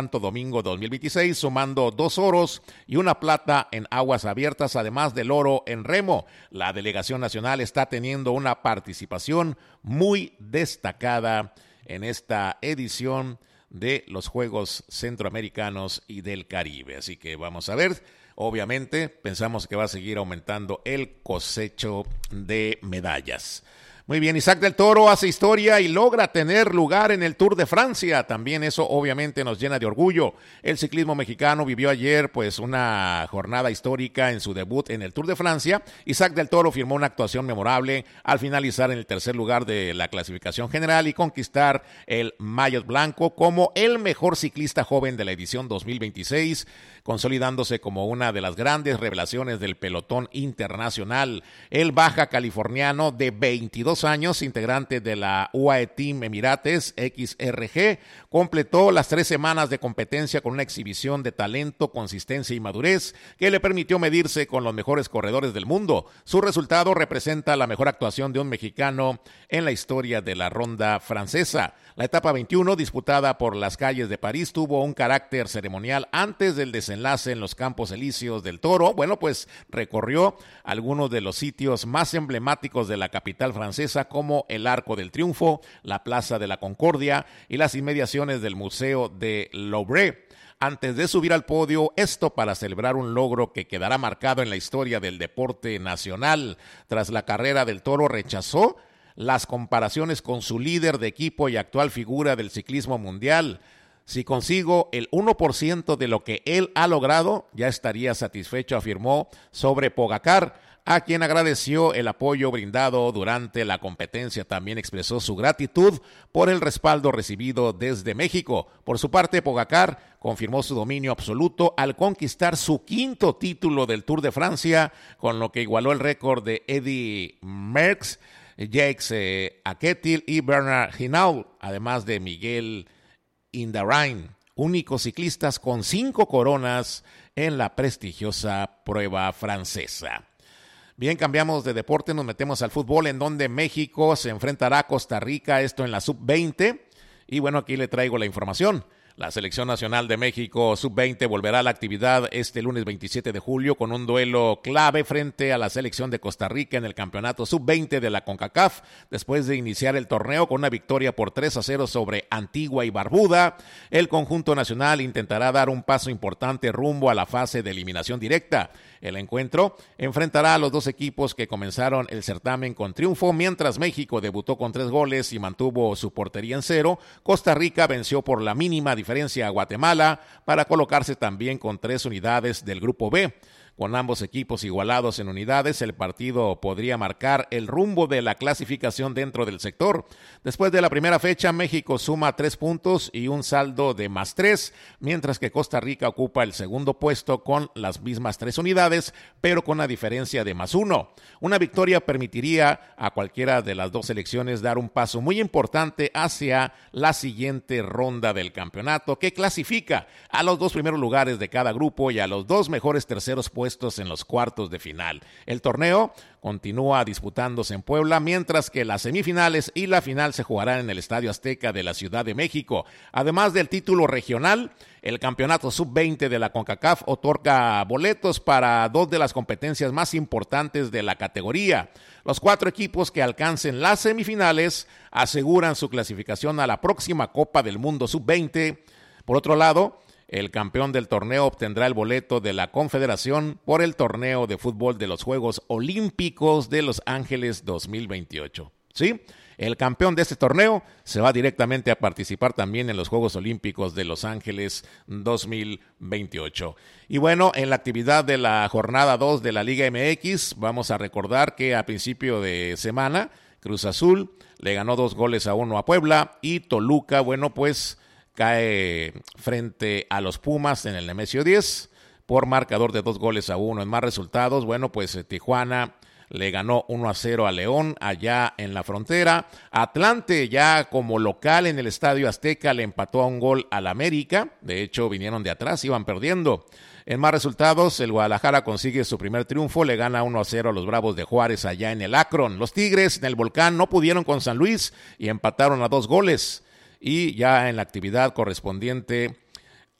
domingo dos mil veintiséis, sumando dos oros y una plata en aguas abiertas, además del oro en remo. La delegación nacional está teniendo una participación muy destacada en esta edición de los Juegos Centroamericanos y del Caribe. Así que vamos a ver. Obviamente pensamos que va a seguir aumentando el cosecho de medallas. Muy bien, Isaac del Toro hace historia y logra tener lugar en el Tour de Francia. También eso obviamente nos llena de orgullo. El ciclismo mexicano vivió ayer pues una jornada histórica en su debut en el Tour de Francia. Isaac del Toro firmó una actuación memorable al finalizar en el tercer lugar de la clasificación general y conquistar el maillot blanco como el mejor ciclista joven de la edición dos mil veintiséis, consolidándose como una de las grandes revelaciones del pelotón internacional. El baja californiano de veintidós años, integrante de la U A E Team Emirates X R G, completó las tres semanas de competencia con una exhibición de talento, consistencia y madurez que le permitió medirse con los mejores corredores del mundo. Su resultado representa la mejor actuación de un mexicano en la historia de la ronda francesa. La etapa veintiuno, disputada por las calles de París, tuvo un carácter ceremonial antes del desenlace en los Campos Elíseos del Toro. Bueno, pues recorrió algunos de los sitios más emblemáticos de la capital francesa, como el Arco del Triunfo, la Plaza de la Concordia y las inmediaciones del Museo de Louvre. Antes de subir al podio, esto para celebrar un logro que quedará marcado en la historia del deporte nacional. Tras la carrera del Toro, rechazó las comparaciones con su líder de equipo y actual figura del ciclismo mundial. Si consigo el uno por ciento de lo que él ha logrado, ya estaría satisfecho, afirmó sobre Pogacar, a quien agradeció el apoyo brindado durante la competencia. También expresó su gratitud por el respaldo recibido desde México. Por su parte, Pogacar confirmó su dominio absoluto al conquistar su quinto título del Tour de Francia, con lo que igualó el récord de Eddy Merckx, Jacques eh, Anquetil y Bernard Hinault, además de Miguel Indurain, únicos ciclistas con cinco coronas en la prestigiosa prueba francesa. Bien, cambiamos de deporte, nos metemos al fútbol, en donde México se enfrentará a Costa Rica, esto en la sub veinte, y bueno, aquí le traigo la información. La Selección Nacional de México sub veinte volverá a la actividad este lunes veintisiete de julio con un duelo clave frente a la selección de Costa Rica en el campeonato sub veinte de la CONCACAF, después de iniciar el torneo con una victoria por tres a cero sobre Antigua y Barbuda. El conjunto nacional intentará dar un paso importante rumbo a la fase de eliminación directa. El encuentro enfrentará a los dos equipos que comenzaron el certamen con triunfo. Mientras México debutó con tres goles y mantuvo su portería en cero, Costa Rica venció por la mínima diferencia a Guatemala para colocarse también con tres unidades del grupo B. Con ambos equipos igualados en unidades, el partido podría marcar el rumbo de la clasificación dentro del sector. Después de la primera fecha, México suma tres puntos y un saldo de más tres, mientras que Costa Rica ocupa el segundo puesto con las mismas tres unidades, pero con una diferencia de más uno. Una victoria permitiría a cualquiera de las dos selecciones dar un paso muy importante hacia la siguiente ronda del campeonato, que clasifica a los dos primeros lugares de cada grupo y a los dos mejores terceros puestos en los cuartos de final. El torneo continúa disputándose en Puebla, mientras que las semifinales y la final se jugarán en el Estadio Azteca de la Ciudad de México. Además del título regional, el campeonato sub veinte de la CONCACAF otorga boletos para dos de las competencias más importantes de la categoría. Los cuatro equipos que alcancen las semifinales aseguran su clasificación a la próxima Copa del Mundo sub veinte. Por otro lado, el campeón del torneo obtendrá el boleto de la Confederación por el torneo de fútbol de los Juegos Olímpicos de Los Ángeles dos mil veintiocho. ¿Sí? El campeón de este torneo se va directamente a participar también en los Juegos Olímpicos de Los Ángeles dos mil veintiocho. Y bueno, en la actividad de la jornada dos de la Liga M X, vamos a recordar que a principio de semana, Cruz Azul le ganó dos goles a uno a Puebla y Toluca, bueno, pues cae frente a los Pumas en el Nemesio diez por marcador de dos goles a uno. En más resultados, bueno, pues Tijuana le ganó uno a cero a León allá en la frontera. Atlante, ya como local en el Estadio Azteca, le empató a un gol al América. De hecho, vinieron de atrás, iban perdiendo. En más resultados, el Guadalajara consigue su primer triunfo, le gana uno a cero a los Bravos de Juárez allá en el Akron. Los Tigres en el Volcán no pudieron con San Luis y empataron a dos goles. Y ya en la actividad correspondiente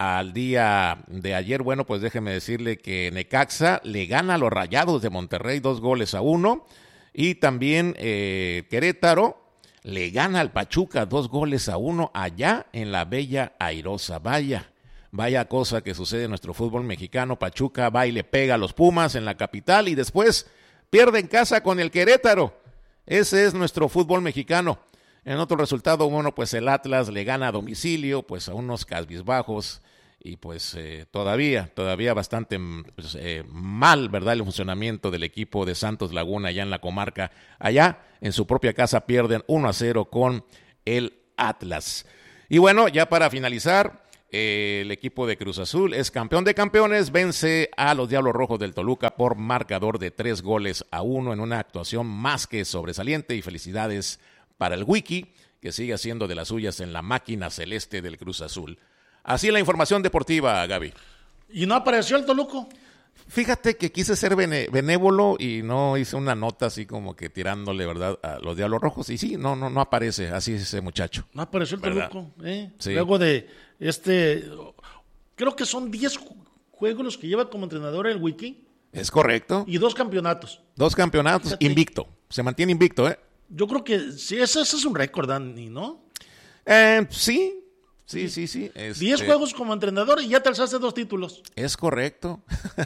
al día de ayer, bueno, pues déjeme decirle que Necaxa le gana a los Rayados de Monterrey dos goles a uno. Y también eh, Querétaro le gana al Pachuca dos goles a uno allá en la bella airosa. Vaya, vaya cosa que sucede en nuestro fútbol mexicano. Pachuca va y le pega a los Pumas en la capital y después pierde en casa con el Querétaro. Ese es nuestro fútbol mexicano. En otro resultado, bueno, pues el Atlas le gana a domicilio, pues a unos cabizbajos. Y pues eh, todavía, todavía bastante pues, eh, mal, ¿verdad? El funcionamiento del equipo de Santos Laguna allá en la comarca. Allá en su propia casa pierden uno a cero con el Atlas. Y bueno, ya para finalizar, eh, el equipo de Cruz Azul es campeón de campeones, vence a los Diablos Rojos del Toluca por marcador de tres goles a uno en una actuación más que sobresaliente. Y felicidades para el Wiki, que sigue haciendo de las suyas en la máquina celeste del Cruz Azul. Así la información deportiva, Gaby. ¿Y no apareció el Toluco? Fíjate que quise ser bene, benévolo y no hice una nota así como que tirándole, ¿verdad?, a los Diablos Rojos. Y sí, no, no, no aparece, así es ese muchacho. No apareció el ¿verdad? Toluco, ¿eh? Sí. Luego de este, creo que son diez juegos los que lleva como entrenador el Wiki. Es correcto. Y dos campeonatos. Dos campeonatos, Fíjate. invicto. Se mantiene invicto, ¿eh? Yo creo que sí, ese, ese es un récord, Dani, ¿no? Eh, sí. Sí, sí, sí. Este... Diez juegos como entrenador y ya te alzaste dos títulos. Es correcto.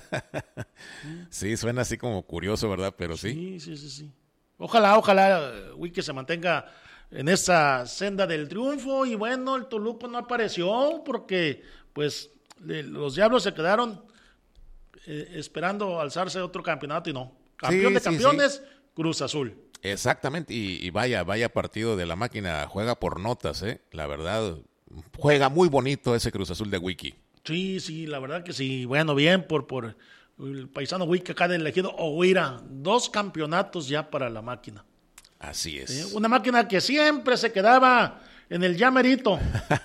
Sí, suena así como curioso, ¿verdad? Pero sí. Sí, sí, sí, sí. Ojalá, ojalá Wiki se mantenga en esa senda del triunfo. Y bueno, el Toluco no apareció porque pues le, los Diablos se quedaron eh, esperando alzarse otro campeonato y no. Campeón sí, de sí, campeones, sí. Cruz Azul. Exactamente. Y, y vaya, vaya partido de la máquina. Juega por notas, ¿eh? La verdad... Juega muy bonito ese Cruz Azul de Wiki. Sí, sí, la verdad que sí. Bueno, bien por, por el paisano Wiki acá del elegido Oguira. Dos campeonatos ya para la máquina. Así es. ¿Sí? Una máquina que siempre se quedaba en el llamerito.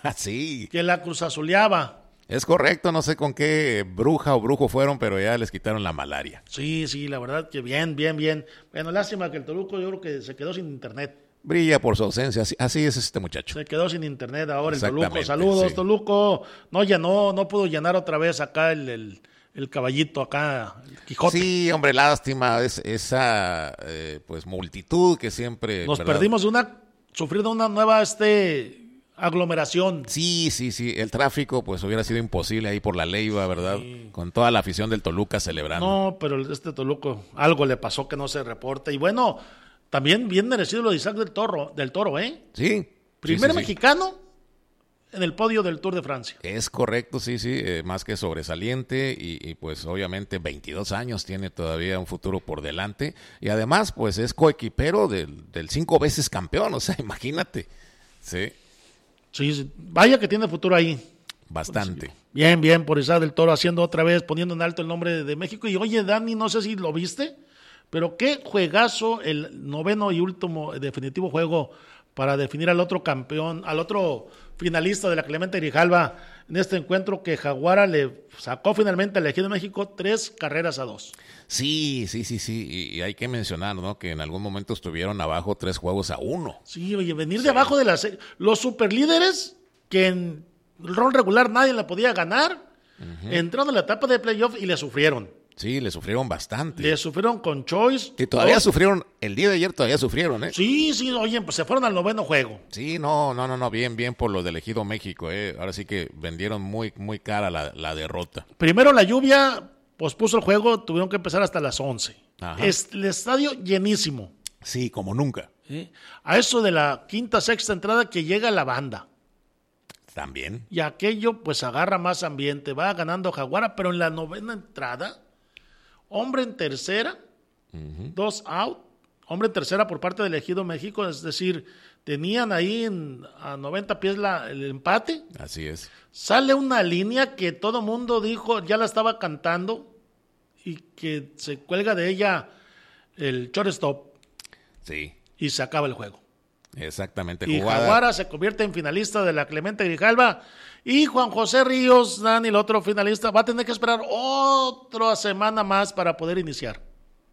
Sí. Que la Cruz Azuleaba. Es correcto, no sé con qué bruja o brujo fueron, pero ya les quitaron la malaria. Sí, sí, la verdad que bien, bien, bien. Bueno, lástima que el Toluco yo creo que se quedó sin internet. Brilla por su ausencia, así, así es este muchacho. Se quedó sin internet ahora el Toluco. Saludos, sí. Toluco. No llenó, no pudo llenar otra vez acá el, el, el caballito acá, el Quijote. Sí, hombre, lástima, es, esa eh, pues multitud que siempre... Nos ¿verdad? perdimos de una, sufrir de una nueva este aglomeración. Sí, sí, sí, el tráfico pues hubiera sido imposible ahí por la Leiva, ¿verdad? Sí. Con toda la afición del Toluca celebrando. No, pero este Toluco, algo le pasó que no se reporta. Y bueno... También bien merecido lo de Isaac del Toro, del Toro, ¿eh? Sí. Primer sí, sí, mexicano sí. en el podio del Tour de Francia. Es correcto, sí, sí, eh, más que sobresaliente y, y pues obviamente veintidós años tiene todavía un futuro por delante y además pues es coequipero del, del cinco veces campeón, o sea, imagínate. Sí. Sí, sí. Vaya que tiene futuro ahí. Bastante. Bien, bien, por Isaac del Toro haciendo otra vez, poniendo en alto el nombre de, de México. Y oye, Dani, no sé si lo viste. Pero qué juegazo el noveno y último definitivo juego para definir al otro campeón, al otro finalista de la Clemente Grijalva en este encuentro que Jaguara le sacó finalmente al Ejido México tres carreras a dos. Sí, sí, sí, sí, y, y hay que mencionar, ¿no? Que en algún momento estuvieron abajo tres juegos a uno. Sí, oye, venir sí. de abajo de las los superlíderes que en el rol regular nadie la podía ganar, uh-huh. entraron a la etapa de playoff y le sufrieron. Sí, le sufrieron bastante. Le sufrieron con Choice. Y todavía oh. sufrieron, el día de ayer todavía sufrieron, ¿eh? Sí, sí, oye, pues se fueron al noveno juego. Sí, no, no, no, no, bien, bien por los del Ejido México, ¿eh? Ahora sí que vendieron muy, muy cara la, la derrota. Primero la lluvia pospuso el juego, tuvieron que empezar hasta las once. Ajá. Es, el estadio llenísimo. Sí, como nunca. ¿Sí? A eso de la quinta, sexta entrada que llega la banda. También. Y aquello pues agarra más ambiente, va ganando Jaguara, pero en la novena entrada... Hombre en tercera, uh-huh. dos out, hombre en tercera por parte del Ejido México, es decir, tenían ahí en, a noventa pies la, el empate. Así es. Sale una línea que todo mundo dijo, ya la estaba cantando, y que se cuelga de ella el shortstop. Sí. Y se acaba el juego. Exactamente. Y jugada. Jaguara se convierte en finalista de la Clemente Grijalva. Y Juan José Ríos, Dani, el otro finalista, va a tener que esperar otra semana más para poder iniciar.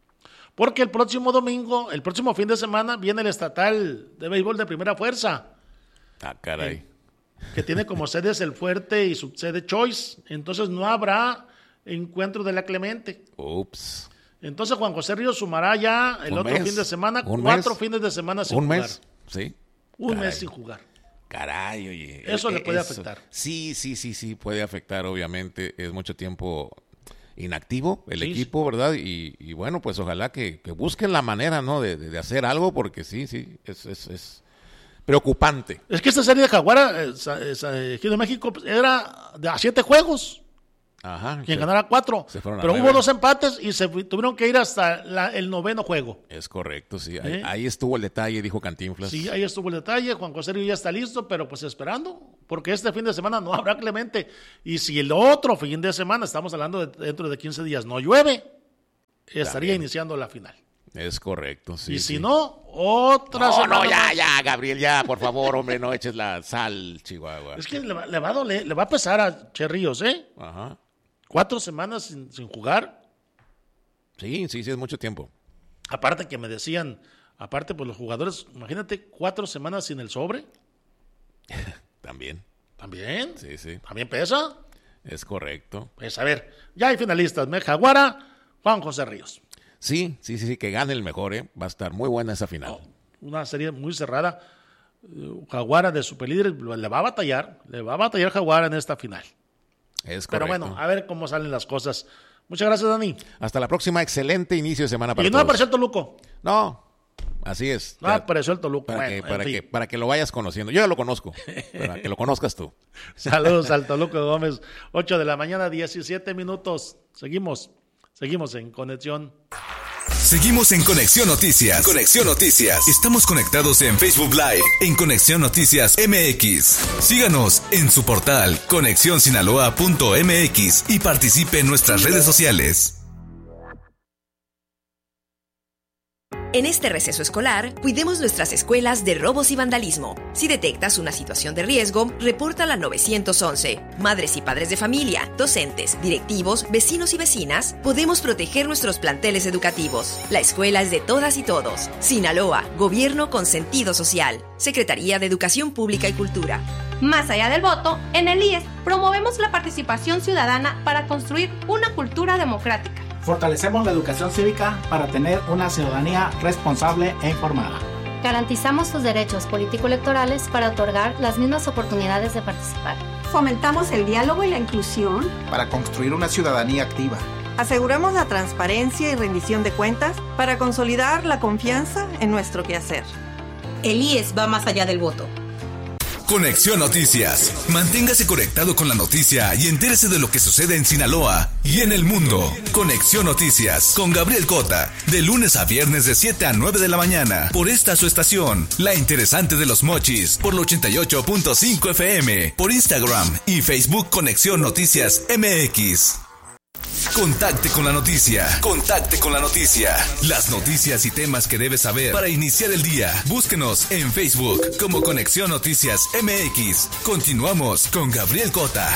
Porque el próximo domingo, el próximo fin de semana, viene el estatal de béisbol de primera fuerza. Ah, caray. En, que tiene como sedes el Fuerte y su sede Choice. Entonces no habrá encuentro de la Clemente. Ups. Entonces Juan José Ríos sumará ya el Un otro mes. fin de semana, Un cuatro mes. fines de semana sin Un jugar. mes, sí. Un Caray. mes sin jugar. Caray, oye. Eso eh, le puede eso- afectar. Sí, sí, sí, sí, puede afectar, obviamente. Es mucho tiempo inactivo el Sí, equipo, ¿verdad? Y, y bueno, pues ojalá que, que busquen la manera, ¿no? De, de- de hacer algo, porque sí, sí, es, es, es preocupante. Es que esta serie de Jaguara, eh, sa- eh, sa- eh, Ejido México, pues, era de a siete juegos. Ajá. Quien se- ganara cuatro. se fueron a Pero nueve. hubo dos empates y se fu- tuvieron que ir hasta la- el noveno juego. Es correcto, sí. Ahí, ¿Eh? ahí estuvo el detalle, dijo Cantinflas. Sí, ahí estuvo el detalle. Juan José Ríos ya está listo, pero pues esperando, porque este fin de semana no habrá Clemente. Y si el otro fin de semana, estamos hablando de dentro de quince días, no llueve, estaría También. iniciando la final. Es correcto, sí. y si sí. no, otra No, semana no, ya, más. ya, Gabriel, ya, por favor, hombre, no eches la sal, Chihuahua. Es que le va, le va a doler, le va a pesar a Che Ríos, ¿eh? Ajá. Cuatro semanas sin, sin jugar. Sí, sí, sí, es mucho tiempo. Aparte que me decían, aparte pues los jugadores, imagínate, cuatro semanas sin el sobre. También. También. Sí, sí. También pesa. Es correcto. Pues a ver, ya hay finalistas. Me Jaguara, Juan José Ríos. Sí, sí, sí, sí, que gane el mejor, ¿eh? Va a estar muy buena esa final. Una serie muy cerrada. Eh, Jaguara de superlíder le va a batallar, le va a batallar Jaguara en esta final. Es correcto. Pero bueno, a ver cómo salen las cosas. Muchas gracias, Dani. Hasta la próxima, excelente inicio de semana para Y no todos. apareció el Toluco. No, así es. No apareció el Toluco. Para, Bueno, que, en para, fin. que, para que lo vayas conociendo. Yo ya lo conozco, para que lo conozcas tú. Saludos al Toluco Gómez. ocho de la mañana, diecisiete minutos. Seguimos, seguimos en conexión. Seguimos en Conexión Noticias. Conexión Noticias. Estamos conectados en Facebook Live en Conexión Noticias M X. Síganos en su portal conexión sinaloa punto m x y participe en nuestras redes sociales. En este receso escolar, cuidemos nuestras escuelas de robos y vandalismo. Si detectas una situación de riesgo, repórtala al nueve once. Madres y padres de familia, docentes, directivos, vecinos y vecinas, podemos proteger nuestros planteles educativos. La escuela es de todas y todos. Sinaloa, Gobierno con sentido social. Secretaría de Educación Pública y Cultura. Más allá del voto, en el I E S promovemos la participación ciudadana para construir una cultura democrática. Fortalecemos la educación cívica para tener una ciudadanía responsable e informada. Garantizamos sus derechos político-electorales para otorgar las mismas oportunidades de participar. Fomentamos el diálogo y la inclusión. Para construir una ciudadanía activa. Aseguramos la transparencia y rendición de cuentas para consolidar la confianza en nuestro quehacer. El I E S va más allá del voto. Conexión Noticias. Manténgase conectado con la noticia y entérese de lo que sucede en Sinaloa y en el mundo. Conexión Noticias con Gabriel Cota. De lunes a viernes de siete a nueve de la mañana. Por esta su estación, La Interesante de los Mochis. Por la ochenta y ocho punto cinco F M. Por Instagram y Facebook Conexión Noticias M X. Contacte con la noticia. Contacte con la noticia. Las noticias y temas que debes saber para iniciar el día. Búsquenos en Facebook como Conexión Noticias M X. Continuamos con Gabriel Cota.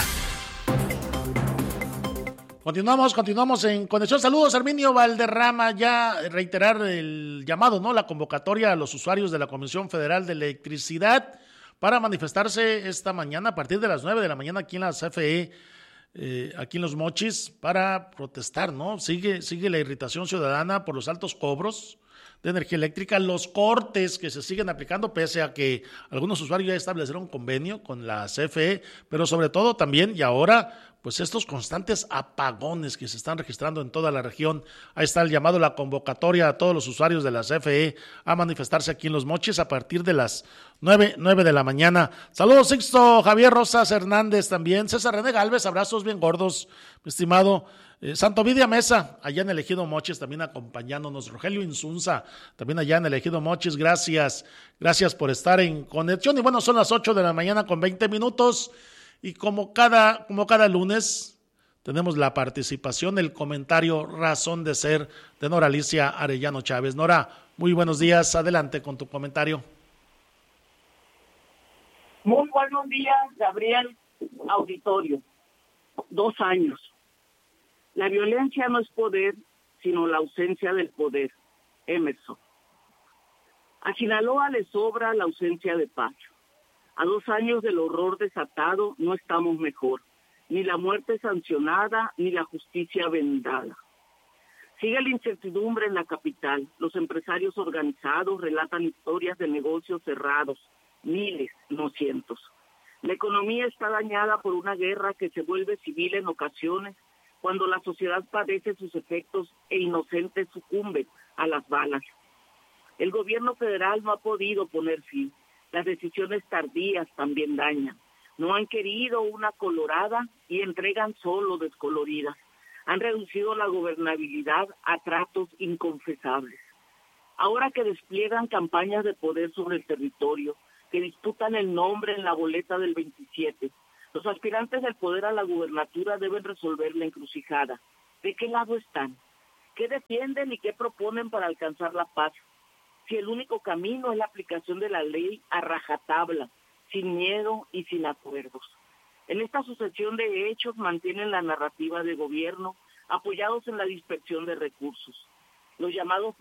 Continuamos, continuamos en conexión. Saludos, Herminio Valderrama. Ya reiterar el llamado, ¿no? La convocatoria a los usuarios de la Comisión Federal de Electricidad para manifestarse esta mañana a partir de las nueve de la mañana aquí en la C F E. Eh, aquí en Los Mochis para protestar, ¿no? Sigue, sigue la irritación ciudadana por los altos cobros de energía eléctrica, los cortes que se siguen aplicando, pese a que algunos usuarios ya establecieron convenio con la C F E, pero sobre todo también, y ahora, pues estos constantes apagones que se están registrando en toda la región. Ahí está el llamado, la convocatoria a todos los usuarios de la C F E a manifestarse aquí en Los Mochis a partir de las nueve, nueve de la mañana. Saludos, Sixto, Javier Rosas Hernández también, César René Galvez, abrazos bien gordos, mi estimado. Eh, Santo Vidia Mesa, allá en el Ejido Mochis, también acompañándonos. Rogelio Insunza, también allá en el Ejido Mochis, gracias, gracias por estar en conexión. Y bueno, son las ocho de la mañana con veinte minutos, y como cada, como cada lunes, tenemos la participación, el comentario, razón de ser de Nora Alicia Arellano Chávez. Nora, muy buenos días, adelante con tu comentario. Muy buenos días, Gabriel, auditorio. Dos años. La violencia no es poder, sino la ausencia del poder. Emerson. A Sinaloa le sobra la ausencia de paz. A dos años del horror desatado no estamos mejor, ni la muerte sancionada, ni la justicia vendada. Sigue la incertidumbre en la capital. Los empresarios organizados relatan historias de negocios cerrados, miles, no cientos. La economía está dañada por una guerra que se vuelve civil en ocasiones, cuando la sociedad padece sus efectos e inocentes sucumben a las balas. El gobierno federal no ha podido poner fin. Las decisiones tardías también dañan. No han querido una colorada y entregan solo descoloridas. Han reducido la gobernabilidad a tratos inconfesables. Ahora que despliegan campañas de poder sobre el territorio, que disputan el nombre en la boleta del veintisiete, los aspirantes del poder a la gubernatura deben resolver la encrucijada. ¿De qué lado están? ¿Qué defienden y qué proponen para alcanzar la paz? Si el único camino es la aplicación de la ley a rajatabla, sin miedo y sin acuerdos. En esta sucesión de hechos mantienen la narrativa de gobierno, apoyados en la dispersión de recursos. Los llamados